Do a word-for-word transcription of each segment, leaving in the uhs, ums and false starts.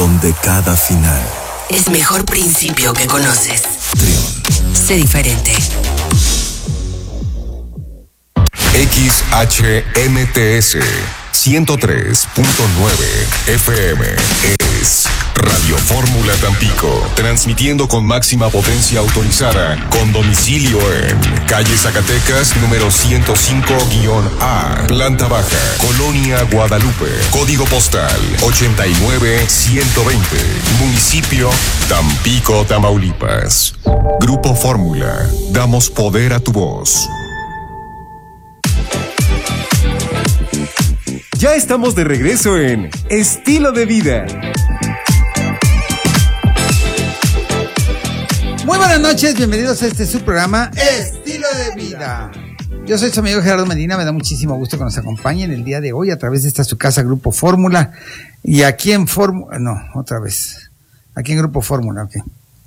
donde cada final es mejor principio que conoces. Trión. Sé diferente. X H M T S ciento tres punto nueve F M es Radio Fórmula Tampico, transmitiendo con máxima potencia autorizada, con domicilio en calle Zacatecas, número ciento cinco A, planta baja, Colonia Guadalupe, código postal ochenta y nueve ciento veinte, municipio Tampico, Tamaulipas. Grupo Fórmula, damos poder a tu voz. Ya estamos de regreso en Estilo de Vida. Muy buenas noches, bienvenidos a este su programa Estilo de Vida. Yo soy su amigo Gerardo Medina, me da muchísimo gusto que nos acompañen el día de hoy a través de esta su casa Grupo Fórmula. Y aquí en Fórmula, no, otra vez, aquí en Grupo Fórmula, ok.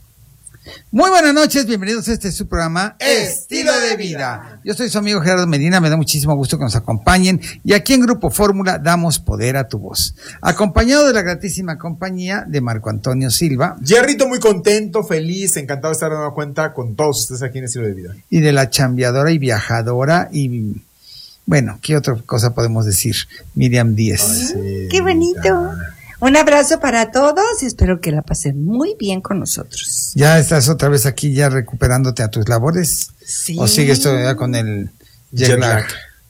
Muy buenas noches, bienvenidos a este su programa Estilo de Vida. Yo soy su amigo Gerardo Medina, me da muchísimo gusto que nos acompañen y aquí en Grupo Fórmula damos poder a tu voz. Acompañado de la gratísima compañía de Marco Antonio Silva. Jerrito, muy contento, feliz, encantado de estar dando cuenta con todos ustedes aquí en Estilo de Vida. Y de la chambeadora y viajadora y, bueno, ¿qué otra cosa podemos decir? Miriam Díez. Ay, sí, ¡qué bonito! Un abrazo para todos y espero que la pasen muy bien con nosotros. ¿Ya estás otra vez aquí ya recuperándote a tus labores? Sí. ¿O sigues todavía con el jet, jet lag? lag?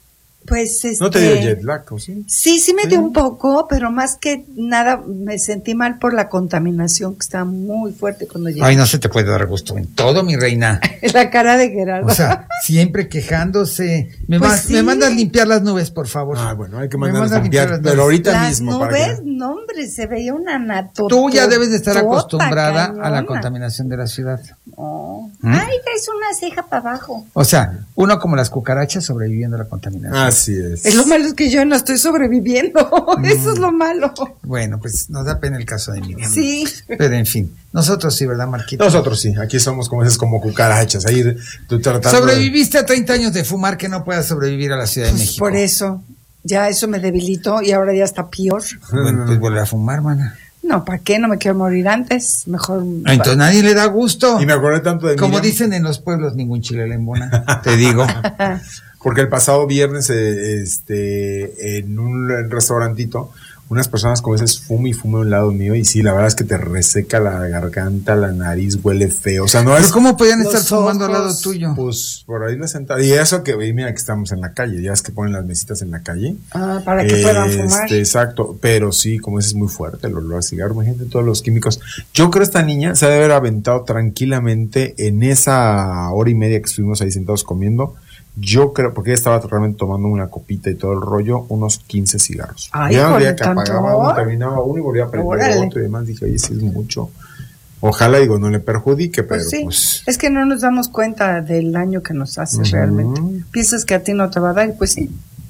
Pues este... ¿No te dio jet lag o sí? Sí, sí me ¿Sí? dio un poco, pero más que nada me sentí mal por la contaminación que estaba muy fuerte cuando llegué. Ay, no se te puede dar gusto en todo, mi reina. La cara de Gerardo. O sea, siempre quejándose. Me, pues vas, sí. me mandas limpiar las nubes, por favor. Ah, bueno, hay que me mandarlas mandas limpiar, limpiar pero ahorita las mismo. Nubes, para que... no hombre, se veía una nato. Tú ya debes de estar acostumbrada cañona. a la contaminación de la ciudad. Oh. ¿Mm? Ay, es una ceja para abajo. O sea, uno como las cucarachas sobreviviendo a la contaminación. Así es. Es lo malo es que yo no estoy sobreviviendo. Mm. Eso es lo malo. Bueno, pues nos da pena el caso de Miriam. Sí. Pero en fin, nosotros sí, ¿verdad, Marquito? Nosotros sí, aquí somos como esas como cucarachas. Ahí tú tratando Sobreviviste de... a treinta años de fumar, que no puedas sobrevivir a la Ciudad pues de México. Por eso, ya eso me debilitó y ahora ya está peor. Bueno, pues vuelve a fumar, mana. No, ¿para qué? No me quiero morir antes. Mejor. Entonces nadie le da gusto. Y me acordé tanto de Como Miriam. dicen en los pueblos, ningún chile le embona. Te digo. Porque el pasado viernes, eh, este, en un restaurantito, unas personas como veces fuman y fuman a un lado mío y sí, la verdad es que te reseca la garganta, la nariz, huele feo. O sea, no ¿Pero es... cómo podían estar Los fumando ojos, al lado tuyo? Pues por ahí la sentada. Y eso que, mira que estamos en la calle, ya es que ponen las mesitas en la calle. Ah, para que puedan fumar. Este, exacto, pero sí, como ese es muy fuerte, el olor a cigarro, imagínate todos los químicos. Yo creo que esta niña se debe haber aventado tranquilamente en esa hora y media que estuvimos ahí sentados comiendo. Yo creo, porque ella estaba realmente tomando una copita y todo el rollo, unos quince cigarros. Ay, ya ¿con veía que tanto? apagaba uno, terminaba uno y volvía a prender Órale. otro y demás. Dije, oye, sí es mucho. Ojalá, digo, no le perjudique, pero Pues sí, pues... es que no nos damos cuenta del daño que nos hace Uh-huh. realmente. Piensas que a ti no te va a dar y pues sí.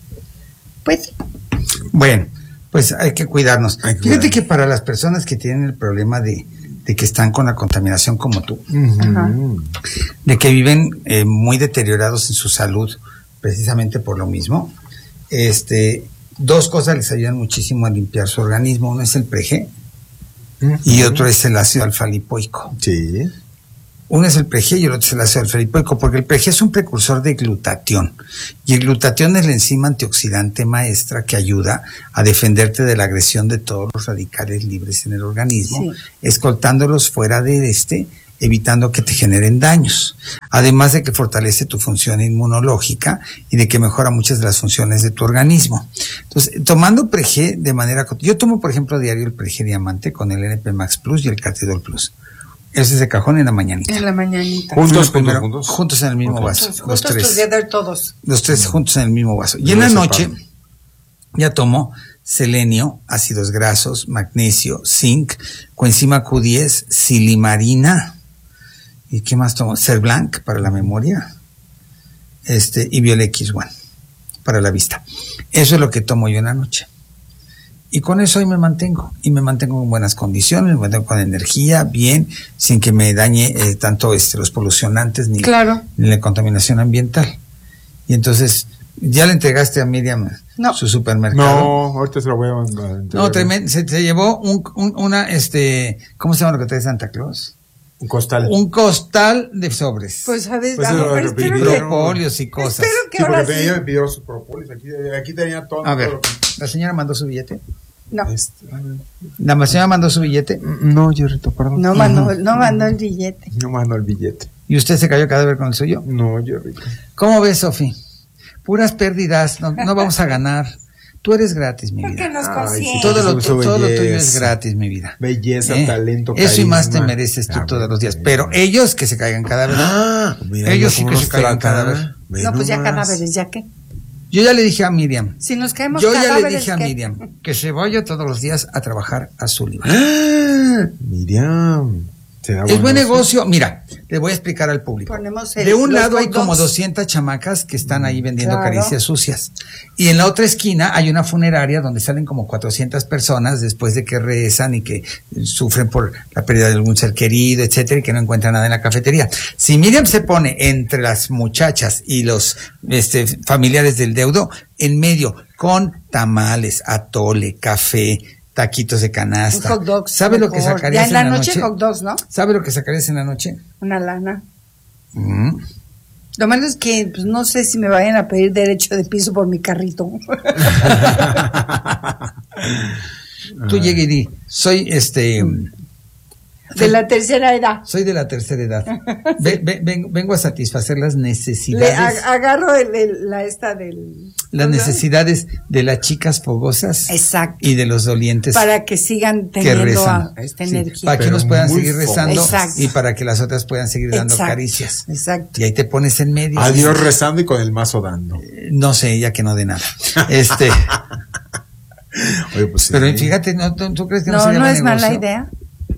Pues Bueno, pues hay que cuidarnos. Hay que Fíjate cuidarnos. que para las personas que tienen el problema de, de que están con la contaminación como tú, Ajá. de que viven eh, muy deteriorados en su salud, precisamente por lo mismo, este, dos cosas les ayudan muchísimo a limpiar su organismo. Uno es el Pregé Uh-huh. y otro es el ácido alfa-lipoico. Sí. Uno es el Pregé y el otro es el ácido alfa-lipoico, porque el Pregé es un precursor de glutatión y el glutatión es la enzima antioxidante maestra que ayuda a defenderte de la agresión de todos los radicales libres en el organismo, Sí. escoltándolos fuera de este, evitando que te generen daños, además de que fortalece tu función inmunológica y de que mejora muchas de las funciones de tu organismo. Entonces, tomando Pregé de manera... Yo tomo, por ejemplo, diario el Pregé Diamante con el N P Max Plus y el Cartidol Plus. Ese es de cajón en la mañanita. en la mañanita. Juntos, Primero, juntos, juntos, juntos. en el mismo Ok. vaso, Juntos, los juntos tres. together todos. Los tres juntos en el mismo vaso. Y Yo en la lo noche separo. ya tomo selenio, ácidos grasos, magnesio, zinc, coenzima Q diez, silimarina. ¿Y qué más tomo? Cerblanc para la memoria. Este, y Biolex uno para la vista. Eso es lo que tomo yo en la noche. Y con eso ahí me mantengo. Y me mantengo en buenas condiciones, me mantengo con energía, bien, sin que me dañe eh, tanto este, los polucionantes ni, Claro. ni la contaminación ambiental. Y entonces, ¿Ya le entregaste a Miriam no. su supermercado? No, ahorita se lo voy a mandar. No, tremendo. Se, se llevó un, un, una, este, ¿cómo se llama lo que trae Santa Claus? Un costal. Un costal de sobres. Pues sabes, Pues a eso ver, lo espero repitieron. que, Propóleos y cosas. espero que Sí, ahora porque sí. ella me pidió sus propóleos. Aquí, aquí tenía todo. A ver, todo lo que- ¿la señora mandó su billete? No, Este, ¿La señora mandó su billete? no, Jerrito, perdón. no mandó, no mandó el billete. No mando el billete. ¿Y usted se cayó cadáver con el suyo? No, Jerrito. ¿Cómo ves, Sofi? Puras pérdidas, no, no vamos a ganar. Tú eres gratis, mi Porque vida. nos Ay, consiente. sí, Todo lo, Su- su todo lo tuyo belleza. es gratis, mi vida. Belleza, talento, Eso y más te carisma. mereces tú Ah, todos bueno, los días. sí. Pero ellos que se caigan cadáver. Ah, mira, ellos mira sí cómo que se nos caigan trata. cadáver. Ve No, pues ya nomás. cadáveres, ¿ya qué? Yo ya le dije a Miriam. Si nos caemos Yo ya le cadáveres, dije a ¿qué? Miriam que se vaya todos los días a trabajar a Sullivan. Ah, Miriam. ¿será Es buen negocio? negocio. Mira, le voy a explicar al público. Ponemos el- De un los lado hay hot como dogs. doscientas chamacas que están ahí vendiendo Claro. caricias sucias. Y en la otra esquina hay una funeraria donde salen como cuatrocientas personas después de que rezan y que sufren por la pérdida de algún ser querido, etcétera, y que no encuentran nada en la cafetería. Si Miriam se pone entre las muchachas y los este, familiares del deudo, en medio, con tamales, atole, café, taquitos de canasta. Un hot dogs, ¿Sabe lo que mejor. sacarías Ya en la noche, noche? hot dogs, ¿no? ¿Sabe lo que sacarías en la noche? Una lana. Mm. Lo malo es que pues, no sé si me vayan a pedir derecho de piso por mi carrito. Tú llegue y di, soy este, De la tercera edad. soy de la tercera edad. Ve- ve- ven- vengo a satisfacer las Le necesidades, ag- agarro el, el- la esta del... las ¿cómo se llama? necesidades de las chicas fogosas Exacto. y de los dolientes Para que sigan que teniendo rezan. a- esta Sí, energía. para que Pero unos puedan muy seguir rezando Exacto. y para que las otras puedan seguir dando Exacto. caricias. Exacto. Y ahí te pones en medio. Adiós rezando y con el mazo dando. No sé, ella que no de nada. Este, Oye, pues sí. pero fíjate, ¿no, tú, tú crees que no, No, sería no buen es mala negocio? idea.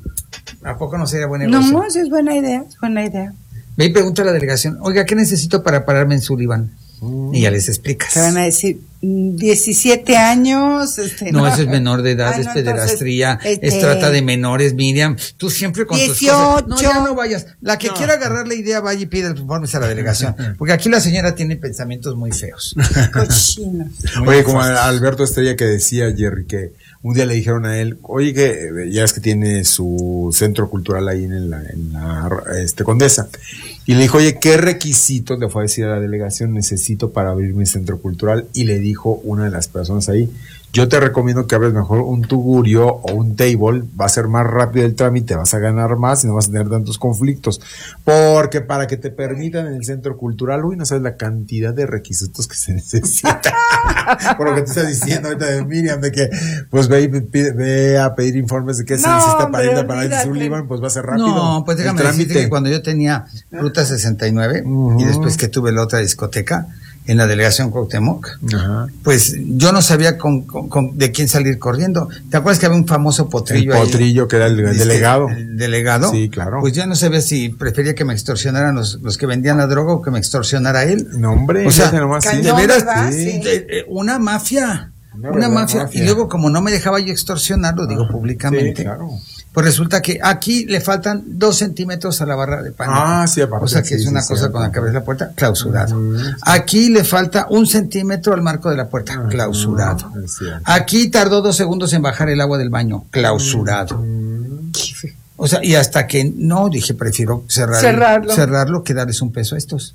¿A poco no sería buen negocio? No, sí es buena idea, es buena idea. Ve y pregunta a la delegación, oiga, ¿qué necesito para pararme en Sullivan? Y ya les explicas. Te van a decir mm, diecisiete años. Este, No, eso es menor de edad, Ah, es no, pederastría, entonces, es este, trata de menores, Miriam. Tú siempre con tus dieciocho. cosas. No, ya no vayas. La que quiera agarrar la idea, vaya y pide el informe a la delegación. Porque aquí la señora tiene pensamientos muy feos. Cochinos. Oye, como a Alberto Estrella que decía, Jerry, que un día le dijeron a él, oye, que eh, ya es que tiene su centro cultural ahí en la, en la este, Condesa. Y le dijo, oye, ¿qué requisitos le fue a decir a la delegación necesito para abrir mi centro cultural? Y le dijo una de las personas ahí, yo te recomiendo que abres mejor un tugurio o un table, va a ser más rápido el trámite, vas a ganar más y no vas a tener tantos conflictos. Porque para que te permitan en el centro cultural, uy, no sabes la cantidad de requisitos que se necesitan. Por lo que te estás diciendo ahorita de Miriam, de que pues ve, y pide- ve a pedir informes de qué se No, necesita para ir hombre, a para olvídate. Sullivan, pues va a ser rápido. No, pues el déjame decirte trámite. que cuando yo tenía Ruta sesenta y nueve Ujú. y después que tuve la otra discoteca en la delegación Cuauhtémoc, Ajá. pues yo no sabía con, con- con- de quién salir corriendo. ¿Te acuerdas que había un famoso potrillo El ahí? potrillo que era el, el Dice, delegado. El delegado. Sí, claro. Pues ya no sabía si prefería que me extorsionaran los, los que vendían la droga o que me extorsionara él. No, hombre, O sea, fíjate nomás, sí. de cañón, veras, ¿verdad? sí, Sí. de- de- una mafia. Una Una verdad, mafia. mafia. Y luego, como no me dejaba yo extorsionar, lo digo Ajá. públicamente. Sí, claro. Pues resulta que aquí le faltan dos centímetros a la barra de pánico. Ah, sí, aparte, O sea que sí, es una sí, cosa cierto. con la que abres la puerta, clausurado. Ujú, sí. Aquí le falta un centímetro al marco de la puerta, Ajá, clausurado. es cierto. Aquí tardó dos segundos en bajar el agua del baño, clausurado. Mm. O sea, y hasta que no, dije, prefiero cerrar, Cerrarlo. cerrarlo que darles un peso a estos.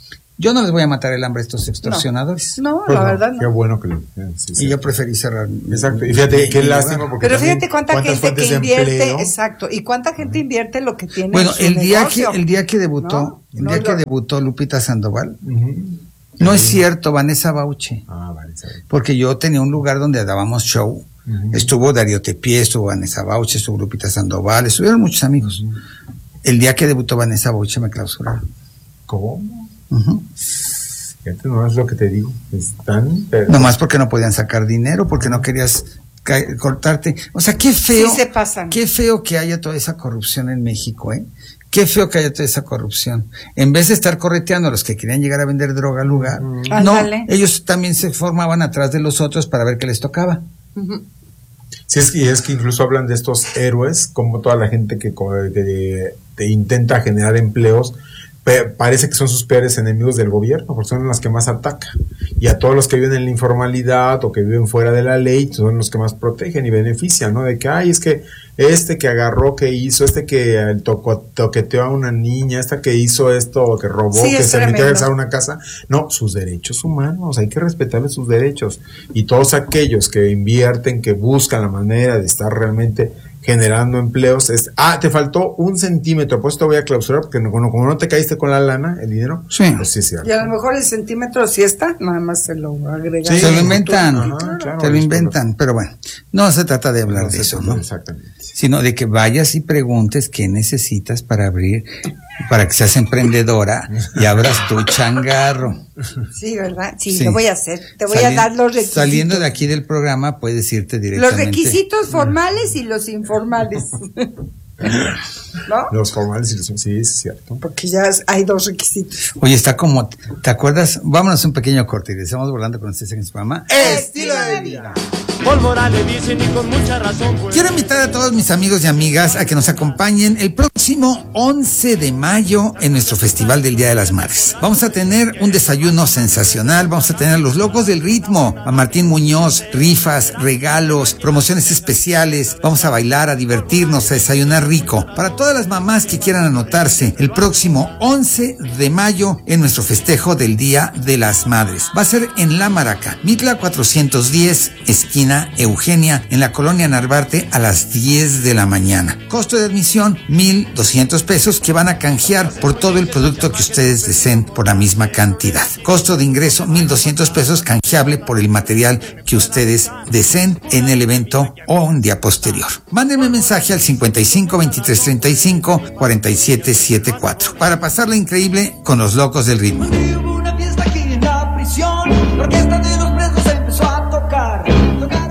Yo no les voy a matar el hambre a estos extorsionadores. No, Pues la no, verdad Qué no. bueno que lo sí, sí. Y yo preferí cerrar. mi- Exacto. Y mi- fíjate, mi- qué mi lástima lugar. porque Pero también, fíjate cuánta ¿cuántas gente fuentes que de invierte, empleo? exacto, y cuánta gente invierte lo que tiene Bueno, en su el día que negocio. el día que debutó, No, el no día que lo- debutó Lupita Sandoval, Ujú. no es cierto, Vanessa Bauche, Ah, vale, sabe. porque yo tenía un lugar donde dábamos show. Ujú. Estuvo Darío Tepié, estuvo Vanessa Bauche, estuvo Lupita Sandoval, estuvieron muchos amigos. El día que debutó Vanessa Bauche me clausuraron. ¿Cómo? Ujú. Fíjate, no es lo que te digo. Están. pero- Nomás porque no podían sacar dinero, porque no querías ca- cortarte. O sea, qué feo. Sí se pasan. Qué feo que haya toda esa corrupción en México, ¿eh? Qué feo que haya toda esa corrupción. En vez de estar correteando a los que querían llegar a vender droga al lugar, no, Ándale. ellos también se formaban atrás de los otros para ver qué les tocaba. Ujú. Sí, es que, y es que incluso hablan de estos héroes, como toda la gente que, co- que te intenta generar empleos, pe- parece que son sus peores enemigos del gobierno, porque son los que más atacan. Y a todos los que viven en la informalidad o que viven fuera de la ley, son los que más protegen y benefician, ¿no? De que, ay, es que este que agarró, que hizo, este que tocó, toqueteó a una niña, esta que hizo esto, que robó, Sí, que es se metió a tremendo. regresar a una casa. No, sus derechos humanos, hay que respetarles sus derechos. Y todos aquellos que invierten, que buscan la manera de estar realmente generando empleos, es, ah, te faltó un centímetro, pues te voy a clausurar, porque no, como, como no te caíste con la lana, el dinero, Sí. pues sí es cierto. Y a lo mejor el centímetro sí está, nada más se lo agregan. Sí, se lo inventan, Ajá, claro, se lo es inventan, pero bueno, no se trata de hablar No de sé eso, cómo, ¿no? exactamente. Sino de que vayas y preguntes qué necesitas para abrir, para que seas emprendedora y abras tu changarro. Sí, ¿verdad? Sí, Sí. lo voy a hacer. Te voy Sali- a dar los requisitos. Saliendo de aquí del programa puedes irte Los directamente. requisitos formales y los informales. ¿No? Los formales y los, sí, es cierto. Porque ya hay dos requisitos. Oye, está como, ¿te acuerdas? Vámonos un pequeño corte y estamos volando con ustedes en su programa. Estilo de vida. Pólvora le dicen y con mucha razón. Pues. Quiero invitar a todos mis amigos y amigas a que nos acompañen el próximo once de mayo en nuestro Festival del Día de las Madres. Vamos a tener un desayuno sensacional, vamos a tener a los locos del ritmo, a Martín Muñoz, rifas, regalos, promociones especiales, vamos a bailar, a divertirnos, a desayunar rico. Para todas las mamás que quieran anotarse, el próximo once de mayo en nuestro festejo del Día de las Madres. Va a ser en La Maraca, Mitla cuatrocientos diez, esquina Eugenia, en la colonia Narvarte, a las diez de la mañana. Costo de admisión, mil doscientos pesos, que van a canjear por todo el producto que ustedes deseen por la misma cantidad. Costo de ingreso, mil doscientos pesos, canjeable por el material que ustedes deseen en el evento o un día posterior. Mándenme mensaje al cincuenta y cinco, veintitrés, treinta y cinco, cuarenta y siete setenta y cuatro para pasarla increíble con los locos del ritmo. Hubo una fiesta aquí en la prisión, la orquesta de los presos empezó a tocar. Tocar.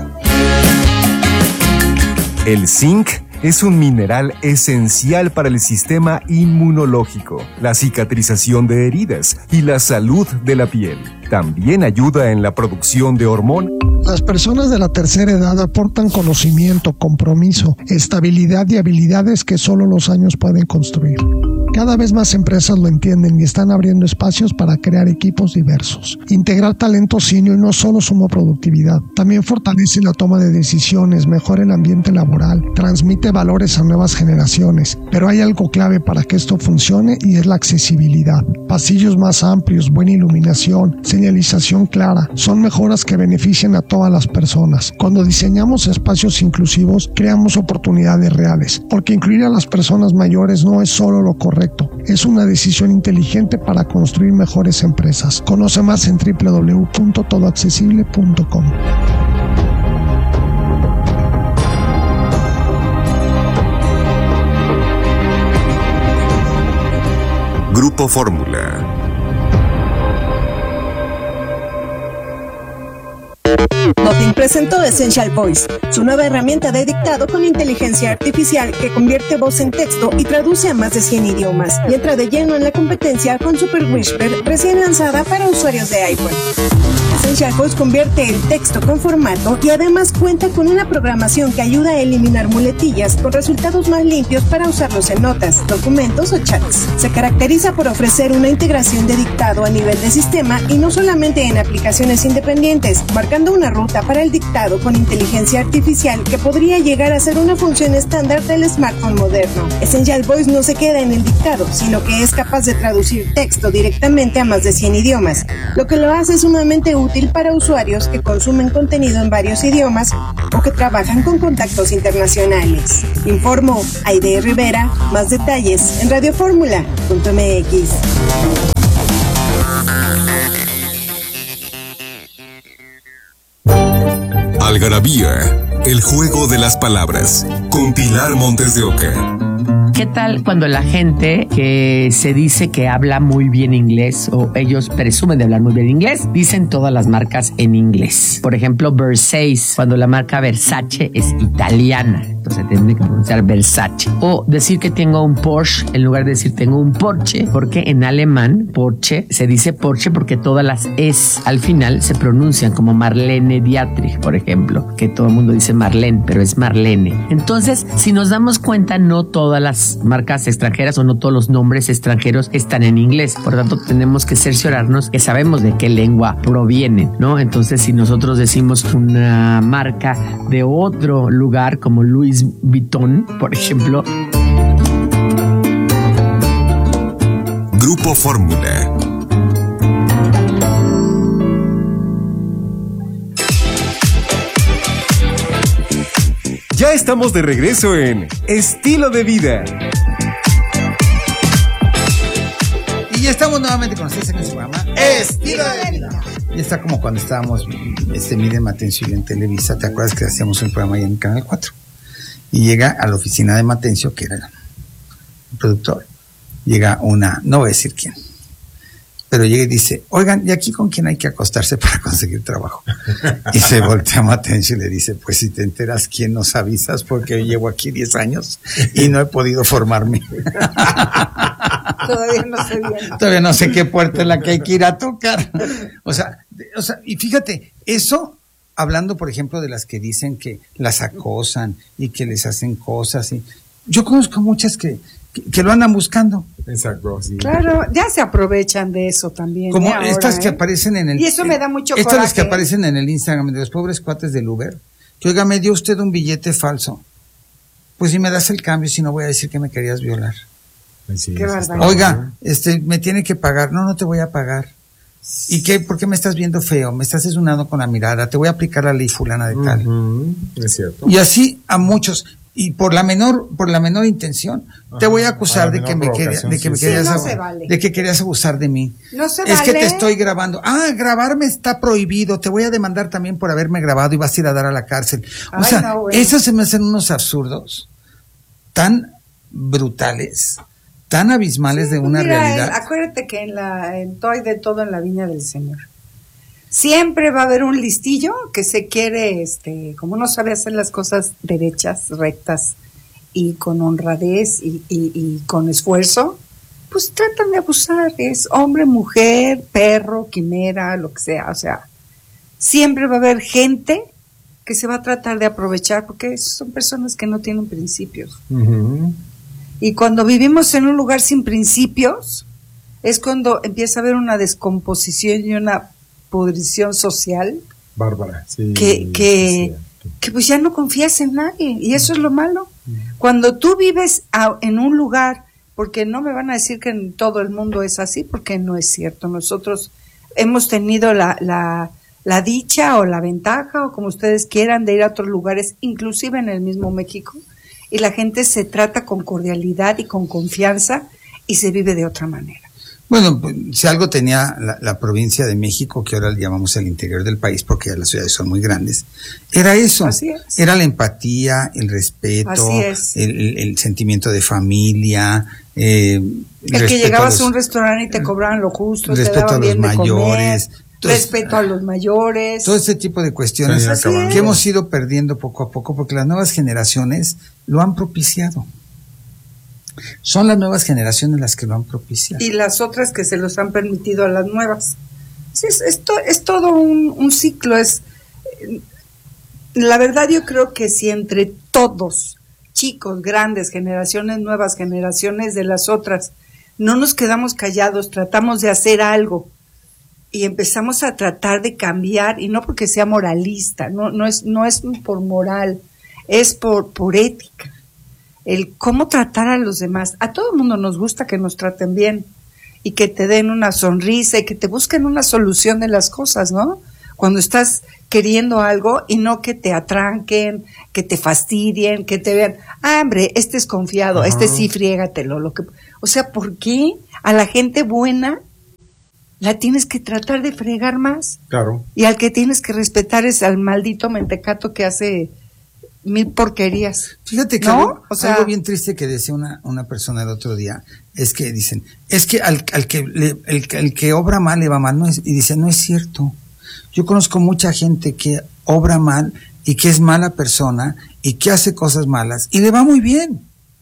El zinc es un mineral esencial para el sistema inmunológico, la cicatrización de heridas y la salud de la piel. También ayuda en la producción de hormonas. Las personas de la tercera edad aportan conocimiento, compromiso, estabilidad y habilidades que solo los años pueden construir. Cada vez más empresas lo entienden y están abriendo espacios para crear equipos diversos. Integrar talento senior no solo suma productividad, también fortalece la toma de decisiones, mejora el ambiente laboral, transmite valores a nuevas generaciones. Pero hay algo clave para que esto funcione y es la accesibilidad. Pasillos más amplios, buena iluminación, señalización clara, son mejoras que benefician a todas las personas. Cuando diseñamos espacios inclusivos, creamos oportunidades reales, porque incluir a las personas mayores no es solo lo correcto. Es una decisión inteligente para construir mejores empresas. Conoce más en doble u doble u doble u punto todo accesible punto com. Grupo Fórmula. Nothing presentó Essential Voice, su nueva herramienta de dictado con inteligencia artificial que convierte voz en texto y traduce a más de cien idiomas, y entra de lleno en la competencia con Super Whisper, recién lanzada para usuarios de iPhone. Essential Voice convierte el texto con formato y además cuenta con una programación que ayuda a eliminar muletillas con resultados más limpios para usarlos en notas, documentos o chats. Se caracteriza por ofrecer una integración de dictado a nivel de sistema y no solamente en aplicaciones independientes, marcando una ruta para el dictado con inteligencia artificial que podría llegar a ser una función estándar del smartphone moderno. Essential Voice no se queda en el dictado, sino que es capaz de traducir texto directamente a más de cien idiomas, lo que lo hace sumamente útil para usuarios que consumen contenido en varios idiomas o que trabajan con contactos internacionales. Informó Aide Rivera. Más detalles en radioformula punto m x. Algarabía, el juego de las palabras, con Pilar Montes de Oca. ¿Qué tal cuando la gente que se dice que habla muy bien inglés o ellos presumen de hablar muy bien inglés, dicen todas las marcas en inglés? Por ejemplo, Versace, cuando la marca Versace es italiana. correcto, se tiene que pronunciar Versace. O decir que tengo un Porsche en lugar de decir tengo un Porsche, porque en alemán Porsche se dice Porsche porque todas las es al final se pronuncian como Marlene Dietrich, por ejemplo, que todo el mundo dice Marlene, pero es Marlene. Entonces, si nos damos cuenta, no todas las marcas extranjeras o no todos los nombres extranjeros están en inglés. Por lo tanto, tenemos que cerciorarnos que sabemos de qué lengua provienen, ¿no? Entonces, si nosotros decimos una marca de otro lugar como Louis Vuitton, por ejemplo. Grupo Fórmula. Ya estamos de regreso en Estilo de Vida. Y ya estamos nuevamente con ustedes en el programa Estilo de Vida. Y está como cuando estábamos, este, Miriam Matencio y en Televisa, ¿te acuerdas que hacíamos un programa ahí en Canal cuatro? Y llega a la oficina de Matencio, que era el productor, llega una, no voy a decir quién, pero llega y dice, oigan, ¿y aquí con quién hay que acostarse para conseguir trabajo? Y se voltea a Matencio y le dice, pues si te enteras quién nos avisas, porque llevo aquí diez años y no he podido formarme. Todavía no sé bien. Todavía no sé qué puerta es la que hay que ir a tocar. O sea, o sea, y fíjate, eso, hablando por ejemplo de las que dicen que las acosan y que les hacen cosas, y yo conozco muchas que, que, que lo andan buscando. Exacto, sí. Claro, ya se aprovechan de eso también. Como ¿eh? Ahora, estas que ¿eh? aparecen en el... Y eso me da mucho Estas coraje. las que aparecen en el Instagram de los pobres cuates del Uber. Que oiga, me dio usted un billete falso. Pues si me das el cambio, si no voy a decir que me querías violar. Sí, Qué barbaridad. Oiga, este, me tiene que pagar. No, no te voy a pagar. ¿Y qué? ¿Por qué me estás viendo feo? Me estás esnudando con la mirada. Te voy a aplicar la ley fulana de tal. Uh-huh. Es cierto. Y así a muchos. Y por la menor, por la menor intención, Ajá, te voy a acusar de que me quería, de que me sí, querías, no ab- se vale. de que querías abusar de mí. No se es vale. que te estoy grabando. Ah, grabarme está prohibido. Te voy a demandar también por haberme grabado y vas a ir a dar a la cárcel. O Ay, sea, no, bueno. esos se me hacen unos absurdos tan brutales, tan abismales Sí, de pues una mira, realidad. el- acuérdate que en la en todo hay de todo en la viña del Señor. Siempre va a haber un listillo que se quiere, este, como no sabe hacer las cosas derechas, rectas y con honradez y, y, y con esfuerzo, pues tratan de abusar. Es hombre, mujer, perro, quimera, lo que sea. O sea, siempre va a haber gente que se va a tratar de aprovechar porque son personas que no tienen principios. Uh-huh. Y cuando vivimos en un lugar sin principios, es cuando empieza a haber una descomposición y una pudrición social. Bárbara, sí. Que, que, sí, que pues ya no confías en nadie. Y eso es lo malo. Cuando tú vives a, en un lugar, porque no me van a decir que en todo el mundo es así, porque no es cierto. Nosotros hemos tenido la, la, la dicha o la ventaja, o como ustedes quieran, de ir a otros lugares, inclusive en el mismo México, y la gente se trata con cordialidad y con confianza y se vive de otra manera. Bueno, pues, si algo tenía la, la provincia de México, que ahora le llamamos el interior del país porque ya las ciudades son muy grandes, era eso. Así es. Era la empatía, el respeto, Así es. el, el, el sentimiento de familia. Eh, El que llegabas a, a un restaurante y te cobraban lo justo, te daban bien de mayores, comer, respeto a los mayores. Todo ese tipo de cuestiones Así que es. hemos ido perdiendo poco a poco porque las nuevas generaciones lo han propiciado. Son las nuevas generaciones las que lo han propiciado. Y las otras que se los han permitido a las nuevas. Sí, es, es, to, es todo un, un ciclo. Es, la verdad yo creo que si entre todos, chicos, grandes, generaciones, nuevas generaciones de las otras, no nos quedamos callados, tratamos de hacer algo y empezamos a tratar de cambiar, y no porque sea moralista, no, no es, no es por moral, es por, por ética. El cómo tratar a los demás. A todo el mundo nos gusta que nos traten bien y que te den una sonrisa y que te busquen una solución de las cosas, ¿no? Cuando estás queriendo algo y no que te atranquen, que te fastidien, que te vean, ah, hombre, este es confiado, Ajá. este sí friégatelo. Lo que, o sea, ¿por qué a la gente buena la tienes que tratar de fregar más? Claro. Y al que tienes que respetar es al maldito mentecato que hace mil porquerías. Fíjate que ¿no? algo, o sea, algo bien triste que decía una, una persona el otro día, es que dicen, es que al, al que le, el, el que obra mal le va mal, no es, y dice, no es cierto. Yo conozco mucha gente que obra mal y que es mala persona y que hace cosas malas y le va muy bien.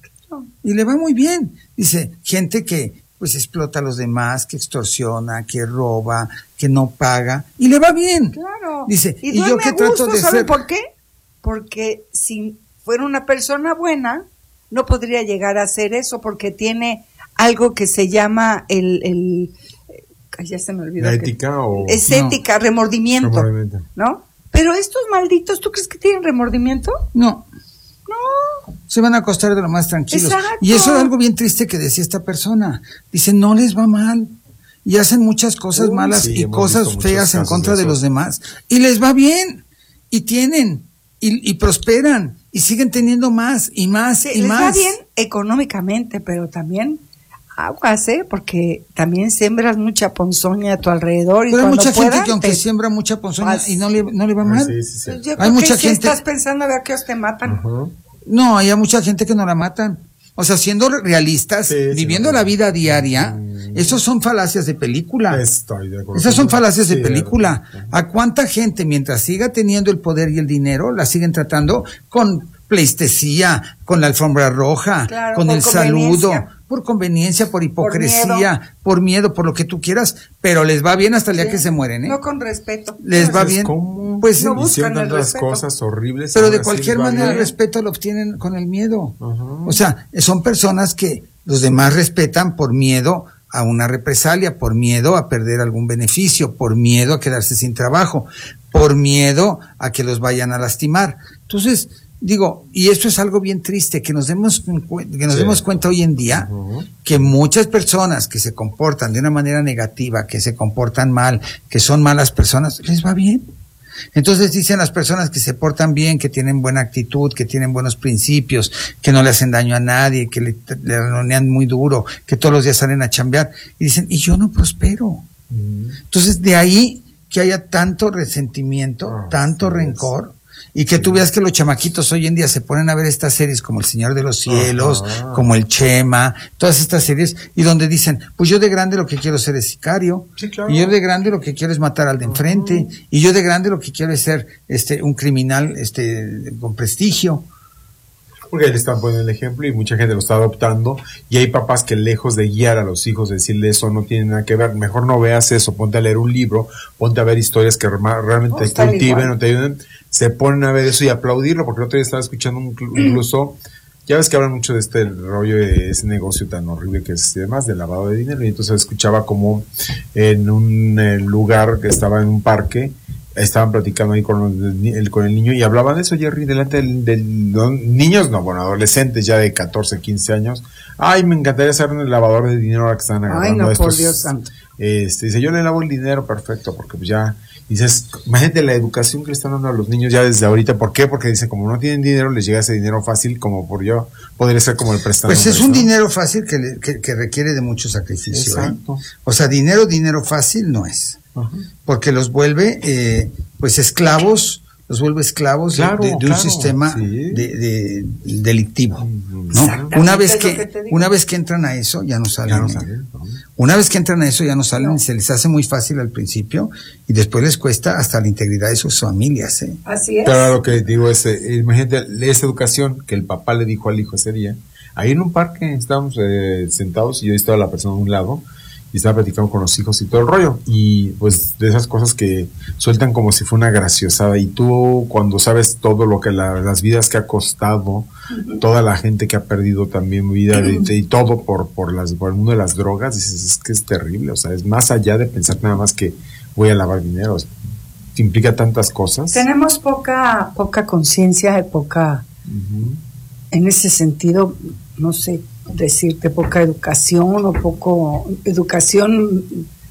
Y le va muy bien. Dice, gente que pues explota a los demás, que extorsiona, que roba, que no paga y le va bien. Claro. Dice, y, y yo que trato gusto, de ¿sabe ser... por qué? Porque si fuera una persona buena, no podría llegar a hacer eso porque tiene algo que se llama el... el ay, ya se me olvidó. ¿La que, ética o...? Es ética, no. remordimiento, remordimiento, ¿no? Pero estos malditos, ¿tú crees que tienen remordimiento? No. No. Se van a acostar de lo más tranquilos. Exacto. Y eso es algo bien triste que decía esta persona. Dice, no les va mal. Y hacen muchas cosas Uy, malas sí, y cosas feas en contra de, de los demás. Y les va bien. Y tienen. Y, y prosperan. Y siguen teniendo más y más sí, y les más. Les va bien económicamente, pero también aguas, ¿eh? Porque también siembras mucha ponzoña a tu alrededor. Y pero hay mucha puedan, gente que aunque te... siembra mucha ponzoña As... y no le, no le va mal. Sí, sí, sí. Pues yo hay creo mucha que gente... si estás pensando a ver qué os te matan. Uh-huh. No, hay mucha gente que no la matan. O sea, siendo realistas, sí, viviendo sí, la vida diaria, mm. esos son falacias de película. Estoy de acuerdo. Esas son falacias sí, de película. De ¿A cuánta gente, mientras siga teniendo el poder y el dinero, la siguen tratando con pleistesía, con la alfombra roja, claro, con el saludo, por conveniencia, por hipocresía, por miedo. por miedo, por lo que tú quieras, pero les va bien hasta el día sí. que se mueren, ¿eh? No con respeto. Les va bien. ¿Cómo? Pues no buscan el las respeto. cosas horribles. Pero de cualquier manera el respeto lo obtienen con el miedo. Uh-huh. O sea, son personas que los demás respetan por miedo a una represalia, por miedo a perder algún beneficio, por miedo a quedarse sin trabajo, por miedo a que los vayan a lastimar. Entonces, digo, y esto es algo bien triste, que nos demos, que nos sí. demos cuenta hoy en día uh-huh. que muchas personas que se comportan de una manera negativa, que se comportan mal, que son malas personas, les va bien. Entonces dicen las personas que se portan bien, que tienen buena actitud, que tienen buenos principios, que no le hacen daño a nadie, que le, le ranonean muy duro, que todos los días salen a chambear, y dicen, y yo no prospero. Uh-huh. Entonces de ahí que haya tanto resentimiento, oh, tanto sí rencor, y que tú veas que los chamaquitos hoy en día se ponen a ver estas series como El Señor de los Cielos, uh-huh. como El Chema, todas estas series, y donde dicen, pues yo de grande lo que quiero ser es sicario, sí, claro. y yo de grande lo que quiero es matar al de enfrente, uh-huh. y yo de grande lo que quiero es ser este un criminal este con prestigio. Porque ahí le están poniendo el ejemplo y mucha gente lo está adoptando, y hay papás que lejos de guiar a los hijos, decirle eso no tiene nada que ver, mejor no veas eso, ponte a leer un libro, ponte a ver historias que realmente oh, te cultiven o te ayuden, se ponen a ver eso y aplaudirlo, porque el otro día estaba escuchando un, incluso, ya ves que hablan mucho de este rollo de ese negocio tan horrible que es además del lavado de dinero, y entonces escuchaba como en un eh, lugar que estaba en un parque, estaban platicando ahí con el, con el niño y hablaban de eso, Jerry, delante del, del no, niños, no, bueno, adolescentes ya de catorce, quince años. Ay, me encantaría ser un lavador de dinero ahora que están agarrando Ay, no, estos. Por Dios santo. Este, dice, yo le lavo el dinero, perfecto, porque pues ya, dices, imagínate la educación que le están dando a los niños ya desde ahorita. ¿Por qué? Porque dice, como no tienen dinero, les llega ese dinero fácil, como por yo, podría ser como el préstamo. Pues es un dinero fácil que, le, que, que requiere de mucho sacrificio. Exacto. ¿eh? O sea, dinero, dinero fácil no es. Uh-huh. Porque los vuelve, eh, pues esclavos, los vuelve esclavos claro, de, de un claro, sistema sí. de, de, delictivo, ¿no? Una vez que, que una vez que entran a eso ya no salen, ya no salen ¿no? Una vez que entran a eso ya no salen, no. Se les hace muy fácil al principio y después les cuesta hasta la integridad de sus familias, ¿eh? Así es. Pero lo que digo es, eh, imagínate esa educación que el papá le dijo al hijo ese día, ahí en un parque estábamos eh, sentados y yo estaba la persona a un lado y estaba platicando con los hijos y todo el rollo, y pues de esas cosas que sueltan como si fuera una graciosada, y tú cuando sabes todo lo que la, las vidas que ha costado, uh-huh. toda la gente que ha perdido también vida de, de, y todo por por las por el mundo de las drogas, dices, es que es terrible, o sea, es más allá de pensar nada más que voy a lavar dinero, o sea, implica tantas cosas. Tenemos poca poca conciencia y poca, uh-huh. en ese sentido, no sé decirte, poca educación o poco educación.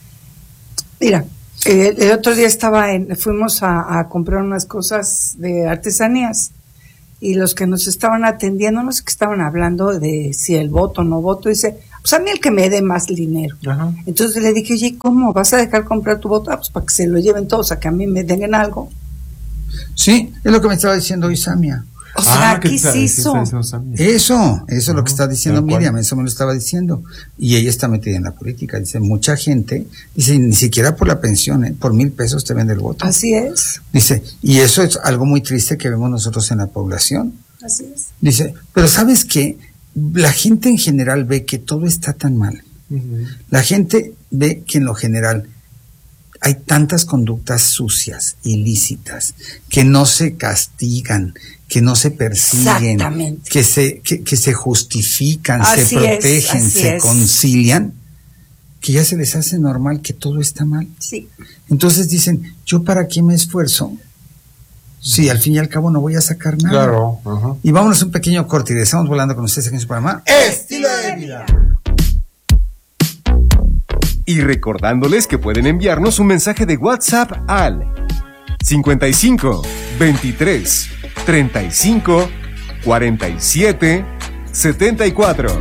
Mira, el, el otro día estaba en, fuimos a, a comprar unas cosas de artesanías y los que nos estaban atendiendo, no sé qué estaban hablando de si el voto o no voto, dice, pues a mí el que me dé más dinero. Ajá. Entonces le dije, oye, ¿cómo vas a dejar comprar tu voto? Ah, pues para que se lo lleven todos, a que a mí me den algo. Sí, es lo que me estaba diciendo hoy Samia. O sea, Ah, ¿qué ¿qué es tal? ¿Qué eso? está diciendo Sammy? Eso, eso es lo que está diciendo tal cual. Miriam, eso me lo estaba diciendo. Y ella está metida en la política. Dice, mucha gente, dice, ni siquiera por la pensión, ¿eh? Por mil pesos te vende el voto. Así es, Dice, y eso es algo muy triste que vemos nosotros en la población. así es. Dice, pero ¿sabes qué? La gente en general ve que todo está tan mal. Ujú. La gente ve que en lo general hay tantas conductas sucias, ilícitas, que no se castigan, que no se persiguen, Exactamente. que se, que, que se justifican, Así se es, protegen, así se es. concilian, que ya se les hace normal que todo está mal. Sí. Entonces dicen, ¿yo para qué me esfuerzo? Si al fin y al cabo no voy a sacar nada. Claro. Ajá. Y vámonos a un pequeño corte y regresamos volando con ustedes aquí en su programa Estilo de Vida. Y recordándoles que pueden enviarnos un mensaje de WhatsApp al cincuenta y cinco, veintitrés, treinta y cinco, cuarenta y siete, setenta y cuatro.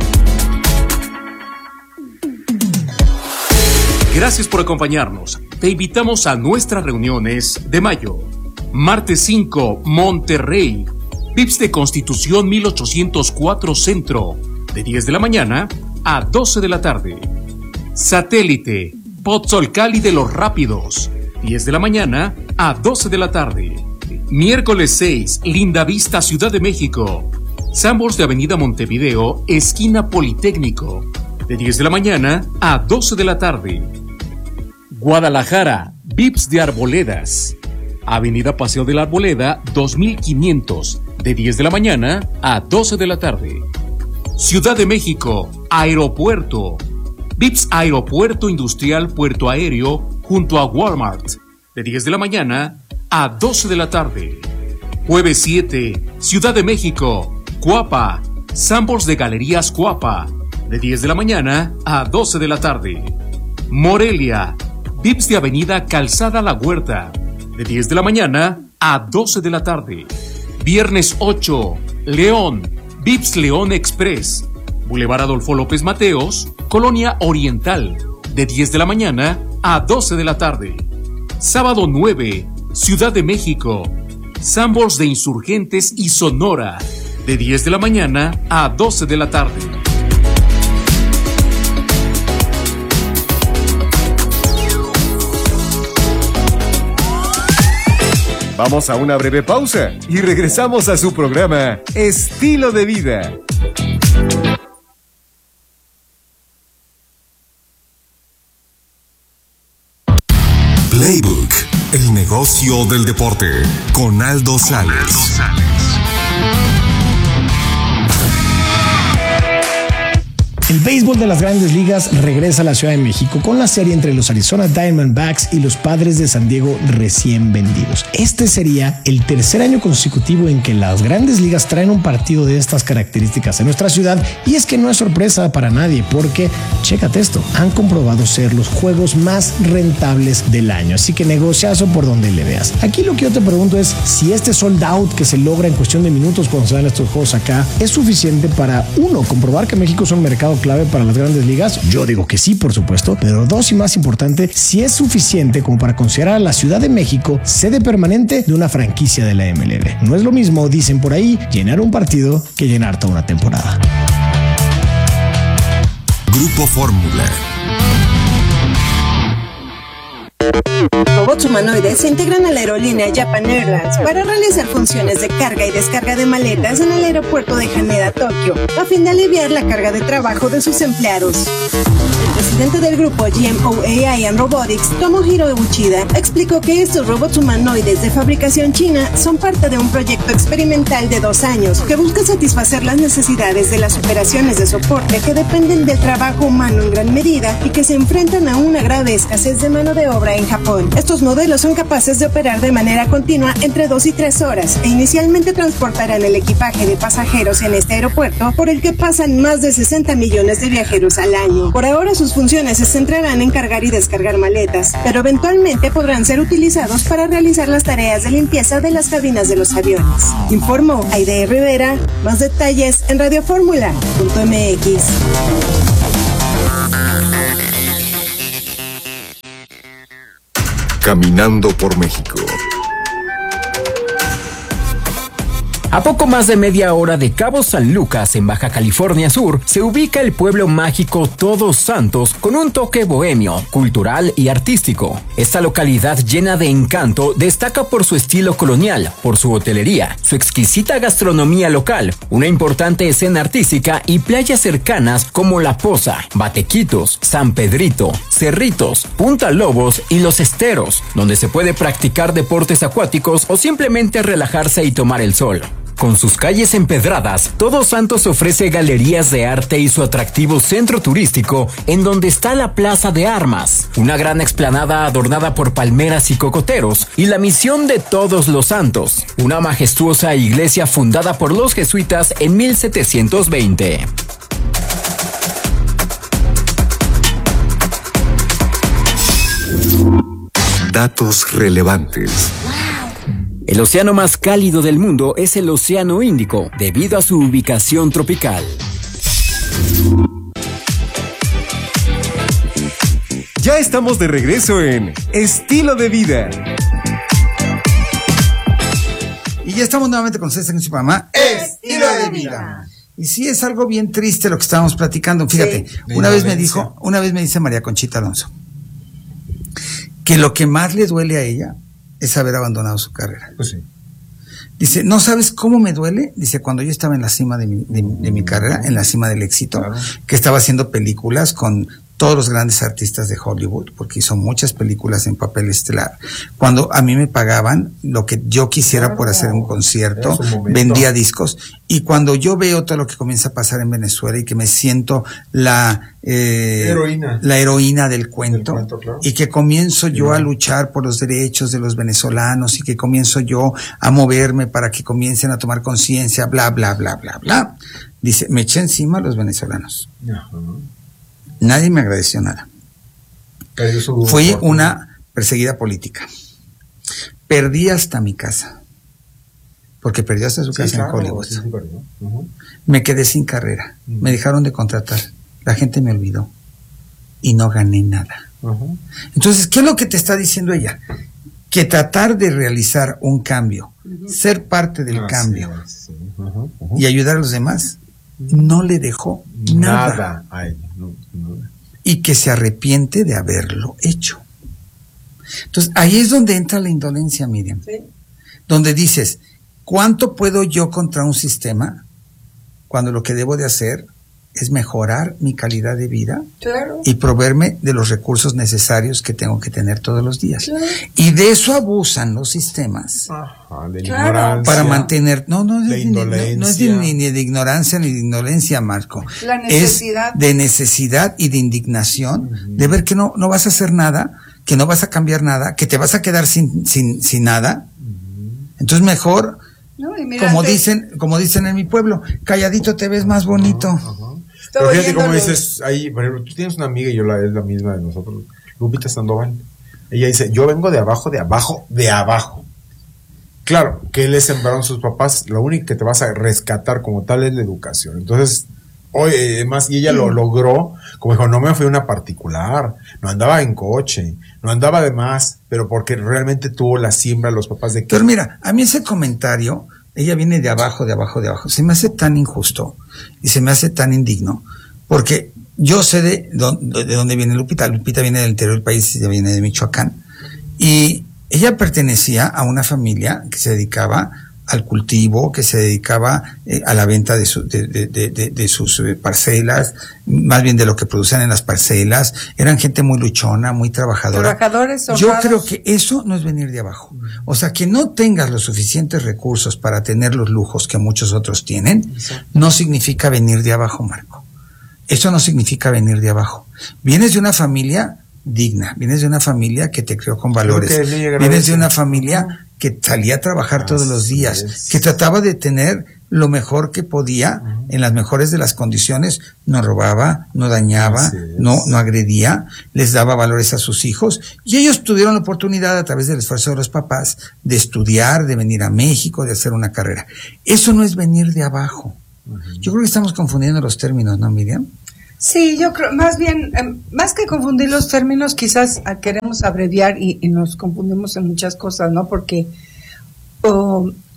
Gracias por acompañarnos. Te invitamos a nuestras reuniones de mayo. Martes cinco, Monterrey. V I P S de Constitución mil ochocientos cuatro Centro. De diez de la mañana a doce de la tarde. Satélite, Pozzolcali de los Rápidos, diez de la mañana a doce de la tarde. Miércoles seis, Lindavista, Ciudad de México. Sanborns de Avenida Montevideo, esquina Politécnico, de diez de la mañana a doce de la tarde. Guadalajara, V I P S de Arboledas. Avenida Paseo de la Arboleda, dos mil quinientos, de diez de la mañana a doce de la tarde. Ciudad de México, Aeropuerto. V I P S Aeropuerto Industrial Puerto Aéreo junto a Walmart, de diez de la mañana a doce de la tarde. Jueves siete, Ciudad de México, Cuapa, Sanborns de Galerías Cuapa, de diez de la mañana a doce de la tarde. Morelia, V I P S de Avenida Calzada La Huerta, de diez de la mañana a doce de la tarde. Viernes ocho, León, V I P S León Express, Boulevard Adolfo López Mateos, Colonia Oriental, de diez de la mañana a doce de la tarde. Sábado nueve, Ciudad de México, Sanborns de Insurgentes y Sonora, de diez de la mañana a doce de la tarde. Vamos a una breve pausa y regresamos a su programa Estilo de Vida. Playbook, el negocio del deporte, con Aldo Sales. El béisbol de las Grandes Ligas regresa a la Ciudad de México con la serie entre los Arizona Diamondbacks y los Padres de San Diego recién vendidos. Este sería el tercer año consecutivo en que las Grandes Ligas traen un partido de estas características en nuestra ciudad, y es que no es sorpresa para nadie porque, chécate esto, han comprobado ser los juegos más rentables del año, así que negociazo por donde le veas. Aquí lo que yo te pregunto es si este sold out que se logra en cuestión de minutos cuando se dan estos juegos acá es suficiente para, uno, comprobar que México es un mercado clave para las Grandes Ligas. Yo digo que sí, por supuesto, pero dos, y más importante, si es suficiente como para considerar a la Ciudad de México sede permanente de una franquicia de la M L B. No es lo mismo, dicen por ahí, llenar un partido que llenar toda una temporada. Grupo Fórmula. Robots humanoides se integran a la aerolínea Japan Airlines para realizar funciones de carga y descarga de maletas en el aeropuerto de Haneda, Tokio, a fin de aliviar la carga de trabajo de sus empleados. El presidente del grupo G M O A I and Robotics, Tomohiro Uchida, explicó que estos robots humanoides de fabricación china son parte de un proyecto experimental de dos años que busca satisfacer las necesidades de las operaciones de soporte que dependen del trabajo humano en gran medida y que se enfrentan a una grave escasez de mano de obra en Japón. Estos modelos son capaces de operar de manera continua entre dos y tres horas e inicialmente transportarán el equipaje de pasajeros en este aeropuerto, por el que pasan más de sesenta millones de viajeros al año. Por ahora sus funciones se centrarán en cargar y descargar maletas, pero eventualmente podrán ser utilizados para realizar las tareas de limpieza de las cabinas de los aviones. Informó Aide Rivera. Más detalles en radioformula punto m x. Caminando por México. A poco más de media hora de Cabo San Lucas, en Baja California Sur, se ubica el pueblo mágico Todos Santos con un toque bohemio, cultural y artístico. Esta localidad llena de encanto destaca por su estilo colonial, por su hotelería, su exquisita gastronomía local, una importante escena artística y playas cercanas como La Poza, Batequitos, San Pedrito, Cerritos, Punta Lobos y Los Esteros, donde se puede practicar deportes acuáticos o simplemente relajarse y tomar el sol. Con sus calles empedradas, Todos Santos ofrece galerías de arte y su atractivo centro turístico, en donde está la Plaza de Armas, una gran explanada adornada por palmeras y cocoteros, y la Misión de Todos los Santos, una majestuosa iglesia fundada por los jesuitas en mil setecientos veinte. Datos relevantes. El océano más cálido del mundo es el Océano Índico, debido a su ubicación tropical. Ya estamos de regreso en Estilo de Vida. Y ya estamos nuevamente con ustedes en su programa Estilo de Vida. Y sí, es algo bien triste lo que estábamos platicando. Fíjate, sí, una vez me dijo, una vez me dice María Conchita Alonso, que lo que más le duele a ella es haber abandonado su carrera. Pues sí. Dice, ¿no sabes cómo me duele? Dice, cuando yo estaba en la cima de mi, de, de mi carrera, en la cima del éxito, claro, que estaba haciendo películas con todos los grandes artistas de Hollywood, porque hizo muchas películas en papel estelar. Cuando a mí me pagaban lo que yo quisiera, claro, por hacer un concierto, un vendía discos, y cuando yo veo todo lo que comienza a pasar en Venezuela y que me siento la eh, heroína. la heroína del cuento, del cuento, claro, y que comienzo yo, claro, a luchar por los derechos de los venezolanos, y que comienzo yo a moverme para que comiencen a tomar conciencia, bla, bla, bla, bla, bla. Dice, me eché encima a los venezolanos. Uh-huh. Nadie me agradeció nada. Fui una perseguida política. Perdí hasta mi casa. Porque perdió hasta su sí, casa, claro, en Hollywood. Sí, sí, uh-huh. Me quedé sin carrera. Uh-huh. Me dejaron de contratar. La gente me olvidó. Y no gané nada. Uh-huh. Entonces, ¿qué es lo que te está diciendo ella? Que tratar de realizar un cambio, uh-huh, ser parte del ah, cambio, sí, sí. Uh-huh, uh-huh, y ayudar a los demás, no le dejó nada, nada a ella, no, no. Y que se arrepiente de haberlo hecho. Entonces ahí es donde entra la indolencia, Miriam, ¿sí? Donde dices, ¿cuánto puedo yo contra un sistema cuando lo que debo de hacer es mejorar mi calidad de vida, claro, y proveerme de los recursos necesarios que tengo que tener todos los días? Claro. Y de eso abusan los sistemas. Ajá, de claro, ignorancia, para mantener, no, no, de no, no es de, ni, ni de ignorancia ni de indolencia, Marco. La necesidad. Es de necesidad y de indignación, uh-huh, de ver que no, no vas a hacer nada, que no vas a cambiar nada, que te vas a quedar sin, sin, sin nada. Uh-huh. Entonces mejor, no, como dicen, como dicen en mi pueblo, calladito te ves más bonito. Uh-huh, uh-huh. Pero fíjate cómo dices, ahí, por ejemplo, tú tienes una amiga y yo la es la misma de nosotros, Lupita Sandoval. Ella dice, yo vengo de abajo, de abajo, de abajo. Claro, que le sembraron sus papás, lo único que te vas a rescatar como tal es la educación. Entonces, hoy, además, y ella, mm, lo logró, como dijo, no me fui a una particular, no andaba en coche, no andaba de más, pero porque realmente tuvo la siembra los papás de que... Pero mira, a mí ese comentario... Ella viene de abajo, de abajo, de abajo. Se me hace tan injusto y se me hace tan indigno, porque yo sé de dónde, de dónde viene Lupita. Lupita viene del interior del país, ella viene de Michoacán. Y ella pertenecía a una familia que se dedicaba al cultivo, que se dedicaba eh, a la venta de, su, de, de, de, de, de sus eh, parcelas, más bien de lo que producían en las parcelas. Eran gente muy luchona, muy trabajadora. Trabajadores honrados. Yo creo que eso no es venir de abajo. O sea, que no tengas los suficientes recursos para tener los lujos que muchos otros tienen, exacto, no significa venir de abajo, Marco. Eso no significa venir de abajo. Vienes de una familia digna, vienes de una familia que te crió con valores, vienes de una familia que salía a trabajar todos los días, es. que trataba de tener lo mejor que podía, uh-huh, en las mejores de las condiciones, no robaba, no dañaba, no, no agredía, les daba valores a sus hijos, y ellos tuvieron la oportunidad, a través del esfuerzo de los papás, de estudiar, de venir a México, de hacer una carrera. Eso no es venir de abajo. Uh-huh. Yo creo que estamos confundiendo los términos, ¿no, Miriam? Sí, yo creo, más bien, eh, más que confundir los términos, quizás queremos abreviar y, y nos confundimos en muchas cosas, ¿no? Porque oh,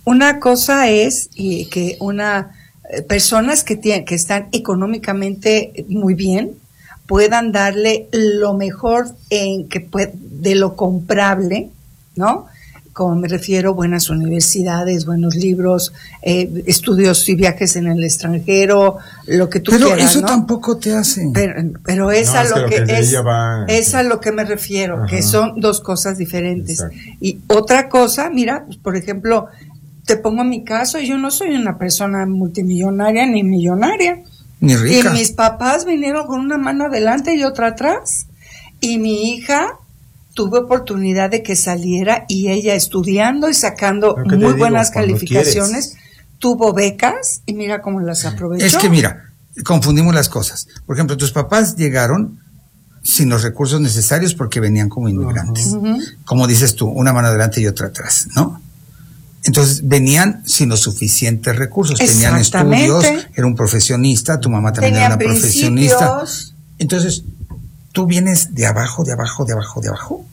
una cosa es y que una eh, personas que tienen, que están económicamente muy bien puedan darle lo mejor en que puede, de lo comprable, ¿no? Como me refiero, buenas universidades, buenos libros, eh, estudios y viajes en el extranjero, lo que tú pero quieras, eso ¿no? tampoco te hace. Pero, pero es No, a es lo que que, lo que es, ella va- es a lo que me refiero, Ajá. que son dos cosas diferentes. Exacto. Y otra cosa, mira, pues, por ejemplo, te pongo mi caso, yo no soy una persona multimillonaria ni millonaria. Ni rica. Y mis papás vinieron con una mano adelante y otra atrás. Y mi hija tuve oportunidad de que saliera y ella estudiando y sacando Lo que te muy digo, buenas cuando calificaciones, quieres. tuvo becas y mira cómo las aprovechó. Es que mira, confundimos las cosas. Por ejemplo, tus papás llegaron sin los recursos necesarios porque venían como inmigrantes. Ujú. Como dices tú, una mano adelante y otra atrás, ¿no? Entonces venían sin los suficientes recursos, tenían Exactamente. estudios, era un profesionista, tu mamá también Tenían era una profesionista. principios. Entonces, ¿tú vienes de abajo, de abajo, de abajo, de abajo?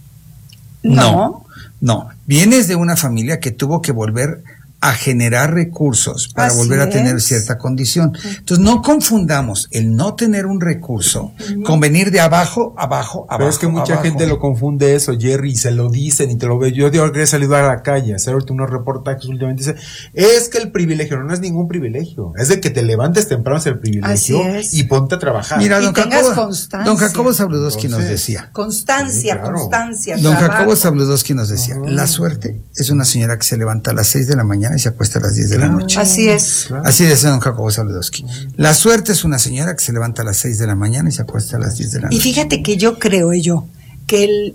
No. No, vienes de una familia que tuvo que volver a generar recursos para Así volver a tener es. cierta condición. Entonces, no confundamos el no tener un recurso con venir de abajo, abajo, abajo. Pero es que mucha abajo. gente lo confunde eso, Jerry, y se lo dicen y te lo ve. Yo digo que he salido a la calle a hacer ahorita unos reportajes últimamente. Dice, es que el privilegio no, no es ningún privilegio. Es de que te levantes temprano es el privilegio Así es. y ponte a trabajar. Mira, Y don tengas Jacobo, constancia. don Jacobo Zabludowski nos Entonces, decía, Constancia, Sí, claro. constancia. don trabajo. Jacobo Zabludowski nos decía, la suerte es una señora que se levanta a las seis de la mañana y se acuesta a las diez de la noche. Así es. Así decía don Jacobo Zabludowski. La suerte es una señora que se levanta a las seis de la mañana y se acuesta a las diez de la noche. Y fíjate que yo creo yo que el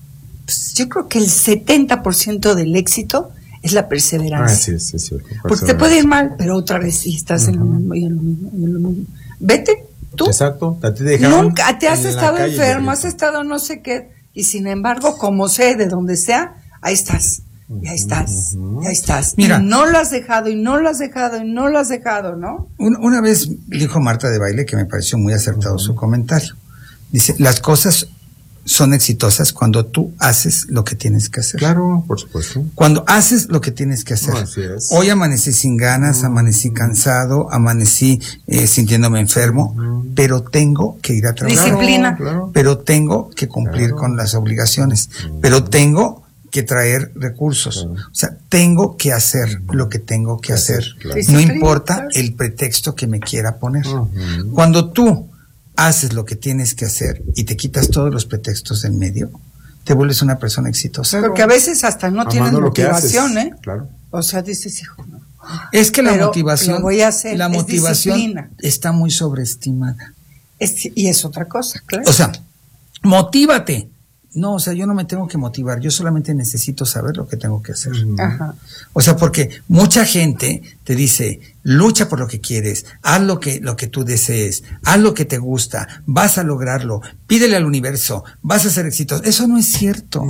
pues, yo creo que el setenta por ciento del éxito es la Ah, perseverancia. sí, sí, es cierto. Porque te puede ir mal, pero otra vez sí estás en lo mismo y en lo mismo y en lo mismo. Vete tú. Exacto. A ti te dejaron Nunca te has en la estado calle, enfermo, has Jerry. estado no sé qué y sin embargo, como sé de donde sea, ahí estás. Y ahí estás. Y ahí estás. Mira. Y no lo has dejado y no lo has dejado y no lo has dejado, ¿no? Un- Una vez dijo Marta de Baile que me pareció muy acertado su comentario. Dice, las cosas son exitosas cuando tú haces lo que tienes que hacer. Claro, por supuesto. Cuando haces lo que tienes que hacer. No, así es. Hoy amanecí sin ganas, amanecí cansado, amanecí eh, sintiéndome enfermo, pero tengo que ir a trabajar. Disciplina. Claro. Pero tengo que cumplir con las obligaciones. Pero tengo que traer recursos. O sea, tengo que hacer lo que tengo que hacer. Claro. No Disciplina, importa claro. el pretexto que me quiera poner. Ujú. Cuando tú haces lo que tienes que hacer y te quitas todos los pretextos del medio, te vuelves una persona exitosa. Porque a veces hasta no tienes Amando lo que motivación, haces. ¿eh? Claro. O sea, dices, hijo, no. Es que la Pero motivación, lo voy a hacer, la es motivación disciplina. está muy sobreestimada. Es- y es otra cosa, claro. O sea, motívate. No, o sea, yo no me tengo que motivar, yo solamente necesito saber lo que tengo que hacer. Ajá. O sea, porque mucha gente te dice, lucha por lo que quieres, haz lo que, lo que tú desees, haz lo que te gusta, vas a lograrlo, pídele al universo, vas a ser exitoso. Eso no es cierto.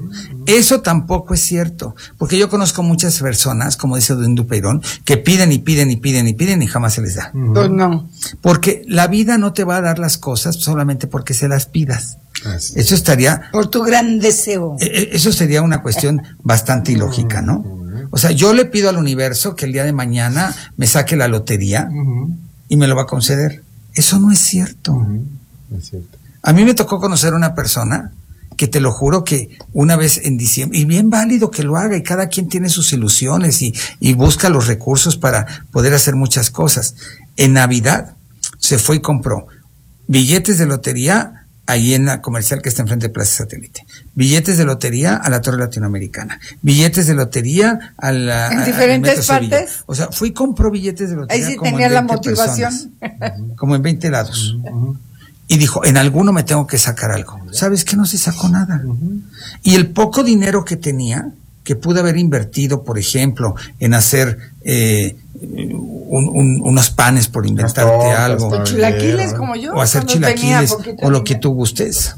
Eso tampoco es cierto. Porque yo conozco muchas personas, como dice Don Dupeirón, que piden y piden y piden y piden y jamás se les da. Pues no. Porque la vida no te va a dar las cosas solamente porque se las pidas. Así Eso estaría Por tu gran deseo. eh, eh, eso sería una cuestión bastante ilógica, ¿no? O sea, yo le pido al universo que el día de mañana me saque la lotería Ujú. y me lo va a conceder. Eso no es cierto. Ujú. Es cierto. A mí me tocó conocer a una persona que te lo juro que una vez en diciembre, y bien válido que lo haga, y cada quien tiene sus ilusiones y, y busca los recursos para poder hacer muchas cosas. En Navidad se fue y compró billetes de lotería ahí en la comercial que está enfrente de Plaza Satélite, billetes de lotería a la Torre Latinoamericana, billetes de lotería a la ¿En a- al diferentes Metro Sevilla. partes? O sea, fui y compró billetes de lotería. Ahí sí como tenía en la veinte motivación. personas, como en veinte lados. Y dijo, en alguno me tengo que sacar algo. ¿Sabes qué? No se sacó nada. Y el poco dinero que tenía, que pude haber invertido, por ejemplo, en hacer eh, un- un- unos panes, por inventarte tortas, algo. para Chilaquiles como yo. O hacer cuando tenía chilaquiles, poquito o lo que dinero. tú gustes.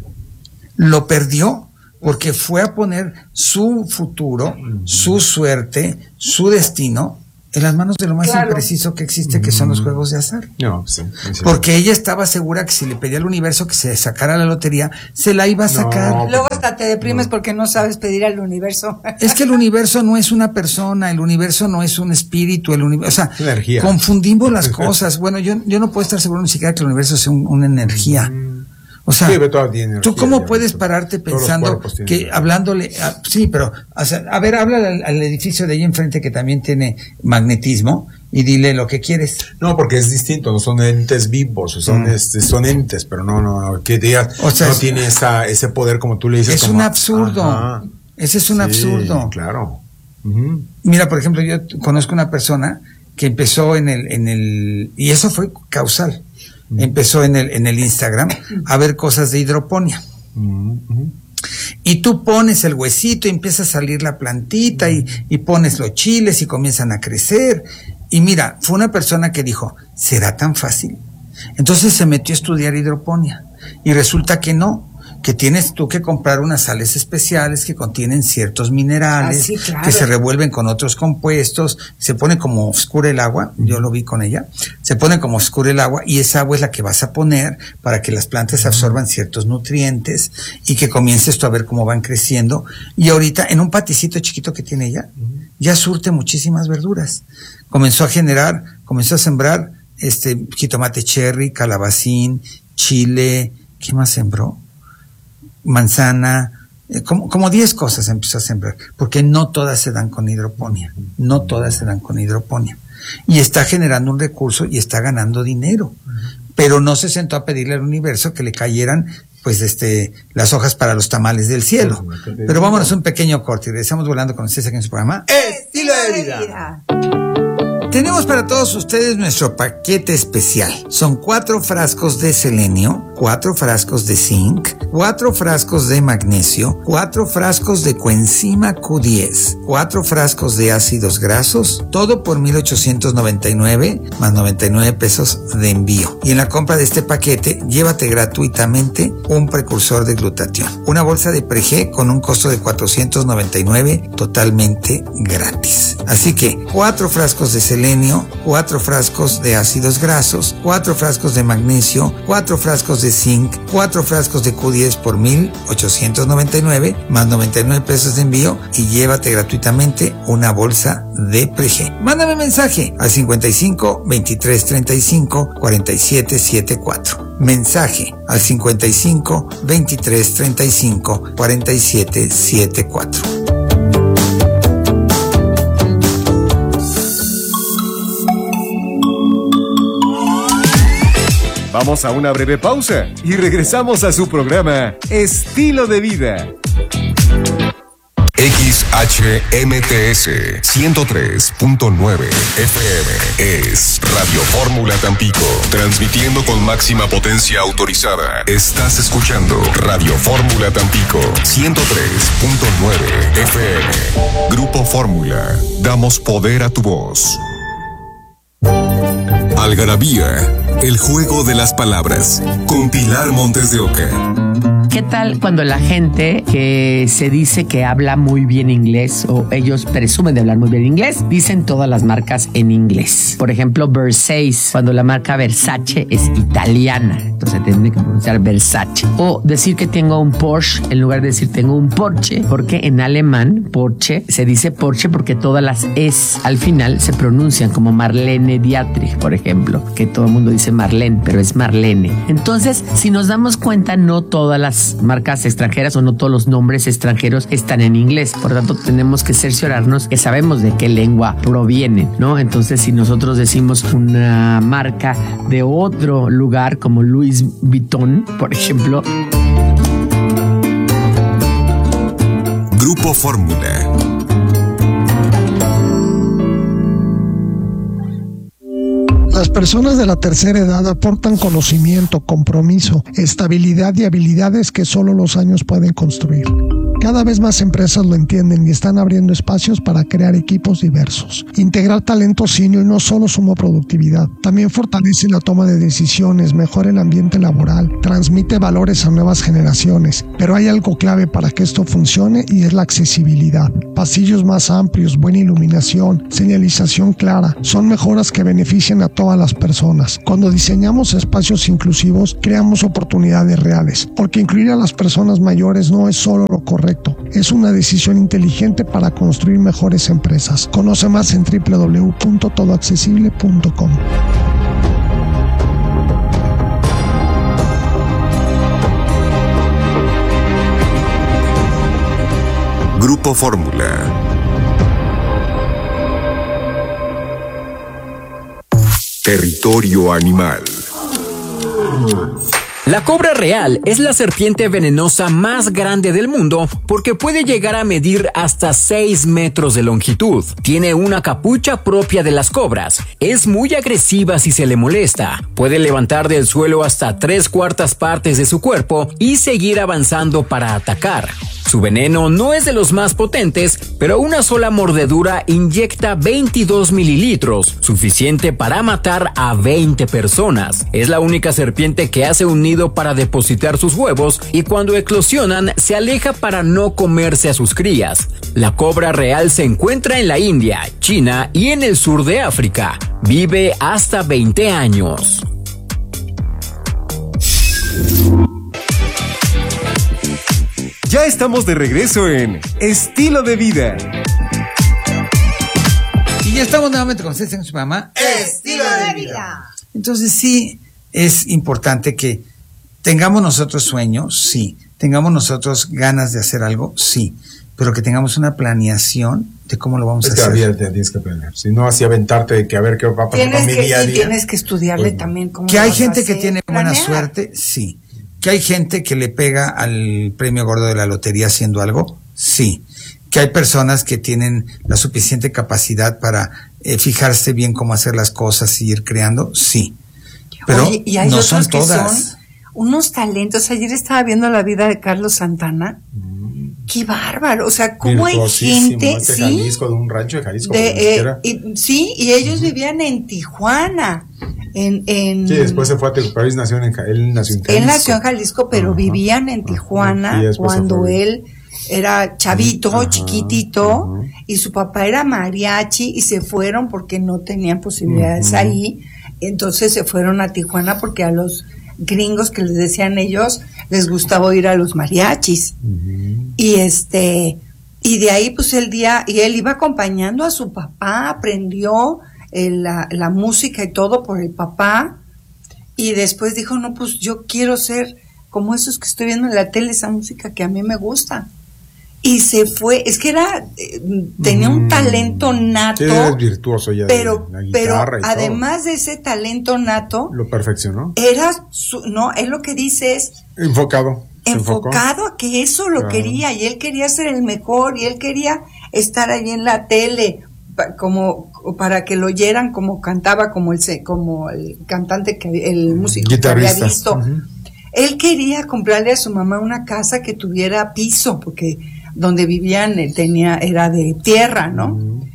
Lo perdió porque fue a poner su futuro, su suerte, su destino en las manos de lo más Claro. impreciso que existe, que son los juegos de azar. No, sí. sí. Porque ella estaba segura que si le pedía al universo que se sacara la lotería, se la iba a sacar. No. Luego hasta te deprimes porque no sabes pedir al universo. Es que el universo no es una persona, el universo no es un espíritu, el universo, o sea, Energía. confundimos las cosas. Bueno, yo, yo no puedo estar seguro ni siquiera que el universo sea un- una energía. O sea, Sí, pero todo tiene energía, ¿tú cómo ya, puedes todo- pararte todos los pensando cuerpos tienen que energía. hablándole, a- sí, pero, o sea, a ver, habla al, al edificio de ahí enfrente que también tiene magnetismo y dile lo que quieres. No, porque es distinto, no son entes vivos, son, Mm. este, son entes, pero no, no, que digas, O sea, no es- tiene esa, ese poder como tú le dices. Es como, un absurdo. ajá. Ese es un Sí, absurdo. Claro. Ujú. Mira, por ejemplo, yo t- conozco una persona que empezó en el, en el, y eso fue causal. Empezó en el, en el Instagram a ver cosas de hidroponía. Ujú. Y tú pones el huesito y empieza a salir la plantita y, y pones los chiles y comienzan a crecer. Y mira, fue una persona que dijo, ¿será tan fácil? Entonces se metió a estudiar hidroponía y resulta que no, que tienes tú que comprar unas sales especiales que contienen ciertos minerales, Ah, sí, claro. que se revuelven con otros compuestos, se pone como oscura el agua, yo lo vi con ella, se pone como oscura el agua y esa agua es la que vas a poner para que las plantas absorban ciertos nutrientes y que comiences tú a ver cómo van creciendo. Y ahorita en un paticito chiquito que tiene ella, ya surte muchísimas verduras. Comenzó a generar, comenzó a sembrar este jitomate cherry, calabacín, chile, ¿qué más sembró? Manzana, eh, como, como diez cosas empezó a sembrar, porque no todas se dan con hidroponía, no todas se dan con hidroponía. Y está generando un recurso y está ganando dinero, pero no se sentó a pedirle al universo que le cayeran pues este las hojas para los tamales del cielo. Pero vámonos a un pequeño corte y regresamos volando con ustedes aquí en su programa Estilo de vida. Tenemos para todos ustedes nuestro paquete especial. Son cuatro frascos de selenio, cuatro frascos de zinc, cuatro frascos de magnesio, cuatro frascos de coenzima Q diez, cuatro frascos de ácidos grasos, todo por mil ochocientos noventa y nueve más noventa y nueve pesos de envío. Y en la compra de este paquete, llévate gratuitamente un precursor de glutatión. Una bolsa de Prege con un costo de cuatrocientos noventa y nueve totalmente gratis. Así que cuatro frascos de selenio, cuatro frascos de ácidos grasos, cuatro frascos de magnesio, cuatro frascos de zinc, cuatro frascos de Q diez por mil ochocientos noventa y nueve más noventa y nueve pesos de envío y llévate gratuitamente una bolsa de Prege. Mándame mensaje al cincuenta y cinco, veintitrés, treinta y cinco, cuarenta y siete setenta y cuatro. Mensaje al cincuenta y cinco, veintitrés, treinta y cinco, cuarenta y siete setenta y cuatro. Vamos a una breve pausa y regresamos a su programa Estilo de Vida. X H M T S ciento tres punto nueve F M es Radio Fórmula Tampico, transmitiendo con máxima potencia autorizada. Estás escuchando Radio Fórmula Tampico ciento tres punto nueve F M. Grupo Fórmula, damos poder a tu voz. Algarabía, el juego de las palabras, con Pilar Montes de Oca. ¿Qué tal cuando la gente que se dice que habla muy bien inglés o ellos presumen de hablar muy bien inglés, dicen todas las marcas en inglés? Por ejemplo, Versace, cuando la marca Versace es italiana, entonces tiene que pronunciar Versace. O decir que tengo un Porsche en lugar de decir tengo un Porsche, porque en alemán Porsche se dice Porsche porque todas las es al final se pronuncian como Marlene Dietrich, por ejemplo, que todo el mundo dice Marlene, pero es Marlene. Entonces, si nos damos cuenta, no todas las marcas extranjeras o no todos los nombres extranjeros están en inglés. Por lo tanto, tenemos que cerciorarnos que sabemos de qué lengua provienen, ¿no? Entonces, si nosotros decimos una marca de otro lugar como Louis Vuitton, por ejemplo. Grupo Fórmula. Las personas de la tercera edad aportan conocimiento, compromiso, estabilidad y habilidades que solo los años pueden construir. Cada vez más empresas lo entienden y están abriendo espacios para crear equipos diversos. Integrar talento senior no solo suma productividad, también fortalece la toma de decisiones, mejora el ambiente laboral, transmite valores a nuevas generaciones. Pero hay algo clave para que esto funcione y es la accesibilidad. Pasillos más amplios, buena iluminación, señalización clara, son mejoras que benefician a todas las personas. Cuando diseñamos espacios inclusivos, creamos oportunidades reales, porque incluir a las personas mayores no es solo lo correcto, es una decisión inteligente para construir mejores empresas. Conoce más en doble u doble u doble u punto todo accesible punto com. Grupo Fórmula. Territorio animal. La cobra real es la serpiente venenosa más grande del mundo porque puede llegar a medir hasta seis metros de longitud. Tiene una capucha propia de las cobras. Es muy agresiva si se le molesta. Puede levantar del suelo hasta tres cuartas partes de su cuerpo y seguir avanzando para atacar. Su veneno no es de los más potentes, pero una sola mordedura inyecta veintidós mililitros, suficiente para matar a veinte personas. Es la única serpiente que hace un nido para depositar sus huevos y cuando eclosionan se aleja para no comerse a sus crías. La cobra real se encuentra en la India, China y en el sur de África. Vive hasta veinte años. Ya estamos de regreso en Estilo de Vida. Y ya estamos nuevamente con ustedes en su programa Estilo de Vida. Entonces sí, es importante que tengamos nosotros sueños, sí. Tengamos nosotros ganas de hacer algo, sí. Pero que tengamos una planeación de cómo lo vamos es a que hacer. Día, te tienes que planear. Si no, así aventarte de que a ver qué va a pasar con mi que, día a día. Y tienes que estudiarle pues, también cómo que hay vas gente a que hacer, tiene planear. buena suerte, sí. Que hay gente que le pega al premio gordo de la lotería haciendo algo, sí. Que hay personas que tienen la suficiente capacidad para eh, fijarse bien cómo hacer las cosas y ir creando, sí. Pero Oye, y hay no otros son que todas. son unos talentos. Ayer estaba viendo la vida de Carlos Santana. Qué bárbaro, o sea, cómo hay gente, este sí, Jalisco, de un rancho de Jalisco, de, eh, y, sí, y ellos uh-huh. vivían en Tijuana, en, en sí, después se fue a Tijuana, él nació en, él nació en Jalisco. Él nació en Jalisco, pero uh-huh. vivían en Tijuana uh-huh. cuando él era chavito, uh-huh. chiquitito, uh-huh. y su papá era mariachi y se fueron porque no tenían posibilidades uh-huh. ahí, entonces se fueron a Tijuana porque a los gringos que les decían ellos les gustaba ir a los mariachis uh-huh. y este y de ahí pues el día y él iba acompañando a su papá, aprendió el, la, la música y todo por el papá y después dijo no pues yo quiero ser como esos que estoy viendo en la tele, esa música que a mí me gusta. Y se fue, es que era, eh, tenía un talento nato. Sí, es virtuoso ya. Pero, de la pero guitarra y además todo. de ese talento nato. Lo perfeccionó. Era, su, no, él lo que dice es. Enfocado. Enfocado a que eso lo claro. quería, y él quería ser el mejor, y él quería estar ahí en la tele, como, para que lo oyeran como cantaba, como el, como el cantante, que el músico Guitarrista. que había visto. Uh-huh. Él quería comprarle a su mamá una casa que tuviera piso, porque donde vivían él tenía, era de tierra, ¿no? Uh-huh.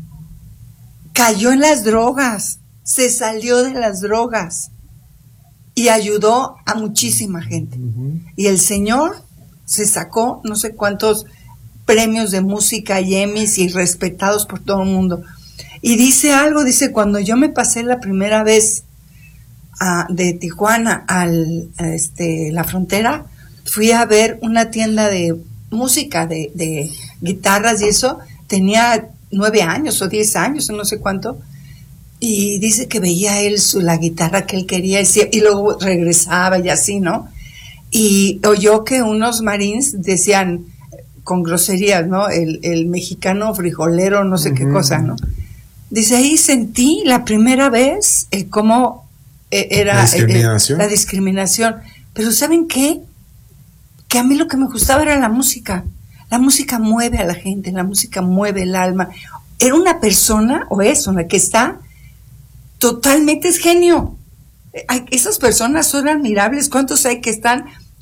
Cayó en las drogas, se salió de las drogas y ayudó a muchísima gente. Uh-huh. Y el señor se sacó no sé cuántos premios de música y Emmys y respetados por todo el mundo. Y dice algo, dice, cuando yo me pasé la primera vez a, de Tijuana al a este la frontera, fui a ver una tienda de música, de, de guitarras y eso, tenía nueve años o diez años, o no sé cuánto, y dice que veía él su, la guitarra que él quería, y, y luego regresaba y así, ¿no? Y oyó que unos marines decían con groserías, ¿no? El, el mexicano frijolero, no sé uh-huh. qué cosa, ¿no? Dice, ahí sentí la primera vez el cómo eh, era la discriminación. Eh, la discriminación. Pero ¿saben qué? Que a mí lo que me gustaba era la música. La música mueve a la gente, la música mueve el alma. Era una persona, o es una, que está totalmente, es genio. Hay, esas personas son admirables. ¿Cuántos hay que están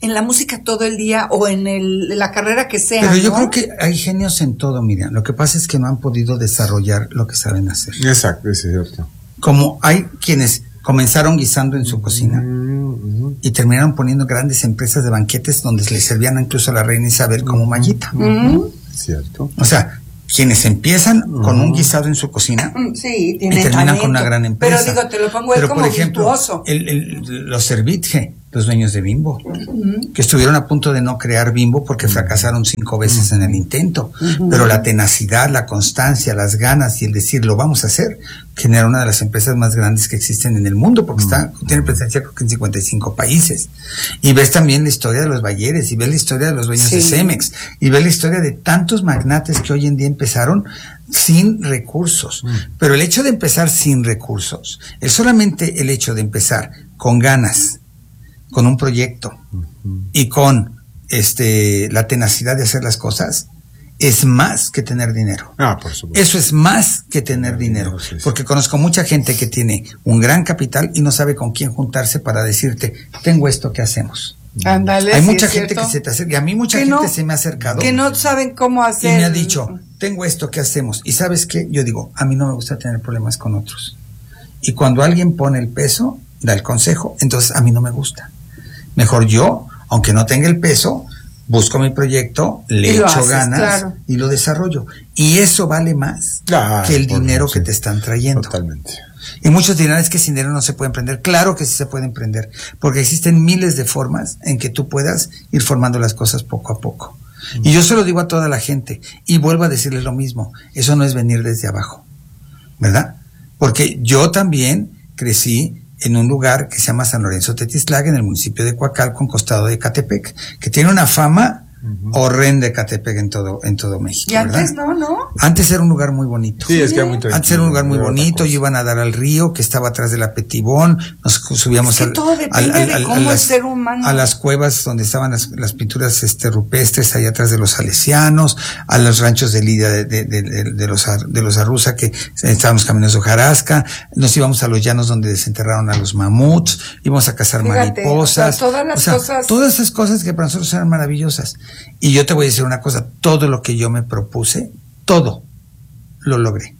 en la música todo el día o en el, la carrera que sea. Pero yo ¿no? creo que hay genios en todo, Miriam. Lo que pasa es que no han podido desarrollar lo que saben hacer. Exacto, es cierto. Como hay quienes comenzaron guisando en su cocina mm-hmm. y terminaron poniendo grandes empresas de banquetes donde le servían incluso a la reina Isabel como mallita. Mm-hmm. Cierto. O sea, quienes empiezan mm-hmm. con un guisado en su cocina sí, y terminan talento. Con una gran empresa. Pero digo, te lo pongo él como por ejemplo, virtuoso. El, el, los Servitje, los dueños de Bimbo, Uh-huh. que estuvieron a punto de no crear Bimbo porque fracasaron cinco veces uh-huh. en el intento, uh-huh. pero la tenacidad, la constancia, las ganas y el decir lo vamos a hacer, genera una de las empresas más grandes que existen en el mundo, porque uh-huh. está, tiene presencia creo que en cincuenta y cinco países. Y ves también la historia de los Bayeres, y ves la historia de los dueños sí. de Cemex, y ves la historia de tantos magnates que hoy en día empezaron sin recursos. Uh-huh. Pero el hecho de empezar sin recursos, es solamente el hecho de empezar con ganas, con un proyecto uh-huh. y con este la tenacidad de hacer las cosas, es más que tener dinero. Ah, por supuesto. Eso es más que tener dinero, sí, sí. porque conozco mucha gente que tiene un gran capital y no sabe con quién juntarse para decirte, tengo esto, ¿qué hacemos? Ándale, Hay sí, mucha es gente cierto. que se te acerca, y a mí mucha que gente no, se me ha acercado. Que no saben cómo hacer. Y me ha dicho, tengo esto, ¿qué hacemos? Y ¿sabes qué? Yo digo, a mí no me gusta tener problemas con otros. Y cuando alguien pone el peso, da el consejo, entonces a mí no me gusta. Mejor yo, aunque no tenga el peso, busco mi proyecto, le echo haces, ganas claro. y lo desarrollo. Y eso vale más ah, que el dinero que te están trayendo. Totalmente. Y muchos dirán, es que sin dinero no se puede emprender. Claro que sí se puede emprender, porque existen miles de formas en que tú puedas ir formando las cosas poco a poco. Mm. Y yo se lo digo a toda la gente, y vuelvo a decirles lo mismo, eso no es venir desde abajo, ¿verdad? Porque yo también crecí en un lugar que se llama San Lorenzo Tetistlán, en el municipio de Coacalco, en costado de Ecatepec, que tiene una fama uh-huh. horrenda de Ecatepec en todo, en todo México. Y antes ¿verdad? no, ¿no? Antes era un lugar muy bonito. Sí, es que era muy Antes era un lugar muy bonito, y iban a dar al río que estaba atrás de la Petibón, nos subíamos es que al, todo depende al, al, de cómo a, las, el ser humano. a las cuevas donde estaban las, las pinturas este, rupestres, ahí atrás de los salesianos, a los ranchos de Lidia de, de, de, de, de los de los Arruza, que estábamos caminos de hojarasca, nos íbamos a los llanos donde desenterraron a los mamuts, íbamos a cazar Fíjate, mariposas, o sea, todas las o sea, cosas, todas esas cosas que para nosotros eran maravillosas. Y yo te voy a decir una cosa, todo lo que yo me propuse, todo lo logré.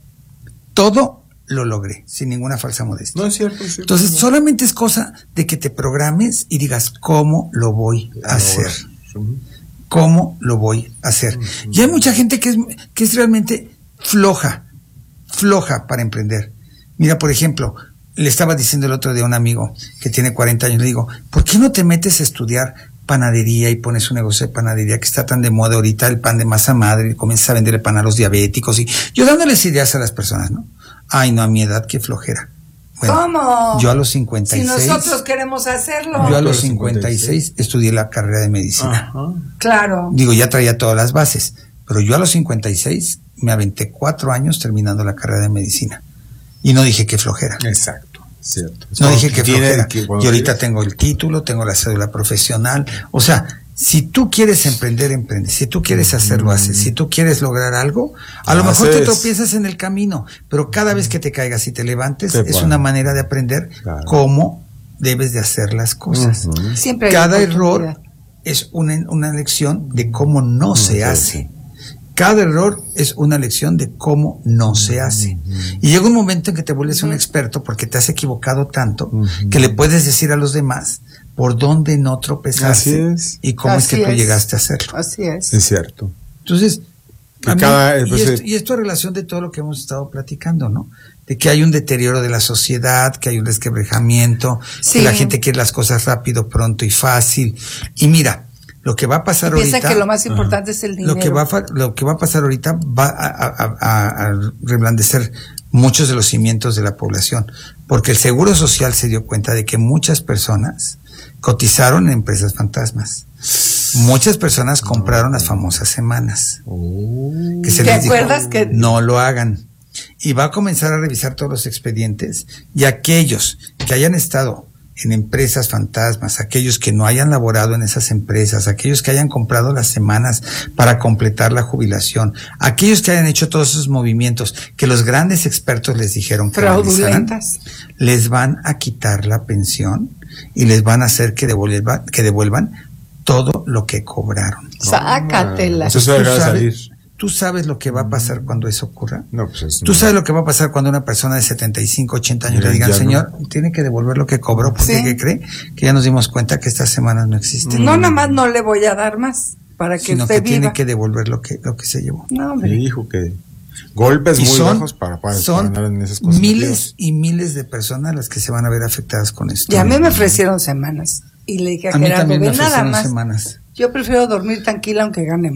Todo lo logré, sin ninguna falsa modestia. No es cierto, es cierto. Entonces, no. solamente es cosa de que te programes y digas, ¿cómo lo voy a hacer? Uh-huh. ¿Cómo lo voy a hacer? Uh-huh. Y hay mucha gente que es, que es realmente floja, floja para emprender. Mira, por ejemplo, le estaba diciendo el otro día a un amigo que tiene cuarenta años, le digo, ¿por qué no te metes a estudiar panadería y pones un negocio de panadería que está tan de moda ahorita, el pan de masa madre, y comienzas a vender el pan a los diabéticos? Y yo dándoles ideas a las personas, ¿no? Ay, no, a mi edad, qué flojera. Bueno, ¿cómo? Yo a los cincuenta y seis. Si nosotros queremos hacerlo. Yo a los cincuenta y seis estudié la carrera de medicina. Ajá. Claro. Digo, ya traía todas las bases, pero yo a los cincuenta y seis me aventé cuatro años terminando la carrera de medicina. Y no dije que flojera. Exacto, cierto. No dije que flojera. Que, y ahorita quieres. Tengo el título, tengo la cédula profesional. O sea, si tú quieres emprender, emprende. Si tú quieres hacerlo, haces. Si tú quieres lograr algo, a lo mejor te tropiezas en el camino, pero cada vez que te caigas y te levantes, te es bueno. una manera de aprender claro. cómo debes de hacer las cosas. Uh-huh. Siempre hay cada error es una, una lección de cómo no uh-huh. se hace. Cada error es una lección de cómo no se hace. Uh-huh. Y llega un momento en que te vuelves uh-huh. un experto porque te has equivocado tanto uh-huh. que le puedes decir a los demás por dónde no tropezaste y cómo Así es que es. tú llegaste a hacerlo. Así es. Es cierto. Entonces, a mí, cada, y, esto, y esto a relación de todo lo que hemos estado platicando, ¿no? De que hay un deterioro de la sociedad, que hay un desquebrajamiento, sí. que la gente quiere las cosas rápido, pronto y fácil. Y mira, lo que va a pasar y piensa ahorita. que lo más importante uh-huh. es el dinero. Lo que va a, lo que va a pasar ahorita va a, a, a, a reblandecer muchos de los cimientos de la población, porque el Seguro Social se dio cuenta de que muchas personas cotizaron en empresas fantasmas. Muchas personas compraron las famosas semanas. Oh. Que se ¿Te les dijo, acuerdas que no lo hagan? Y va a comenzar a revisar todos los expedientes, y aquellos que hayan estado en empresas fantasmas, aquellos que no hayan laborado en esas empresas, aquellos que hayan comprado las semanas para completar la jubilación, aquellos que hayan hecho todos esos movimientos que los grandes expertos les dijeron que realizaran, les van a quitar la pensión y les van a hacer que devuelvan, que devuelvan todo lo que cobraron. Sácatela. Eso se va a salir. ¿Tú sabes lo que va a pasar cuando eso ocurra? No, pues es ¿Tú no. sabes lo que va a pasar cuando una persona de setenta y cinco, ochenta años Mira, le digan, ya señor, no. tiene que devolver lo que cobró? Porque Sí. ¿qué cree? Que ya nos dimos cuenta que estas semanas no existen. No, nada más no le voy a dar más para que sino usted que viva. tiene que devolver lo que, lo que se llevó. No, hombre. Dijo que golpes Y muy son- bajos para, para, son para andar en esas cosas. miles y miles de personas las que se van a ver afectadas con esto. Y a mí me ofrecieron semanas. Y le dije a, A mí Gerardo, también me ve nada ofrecieron más. semanas. Yo prefiero dormir tranquila aunque gane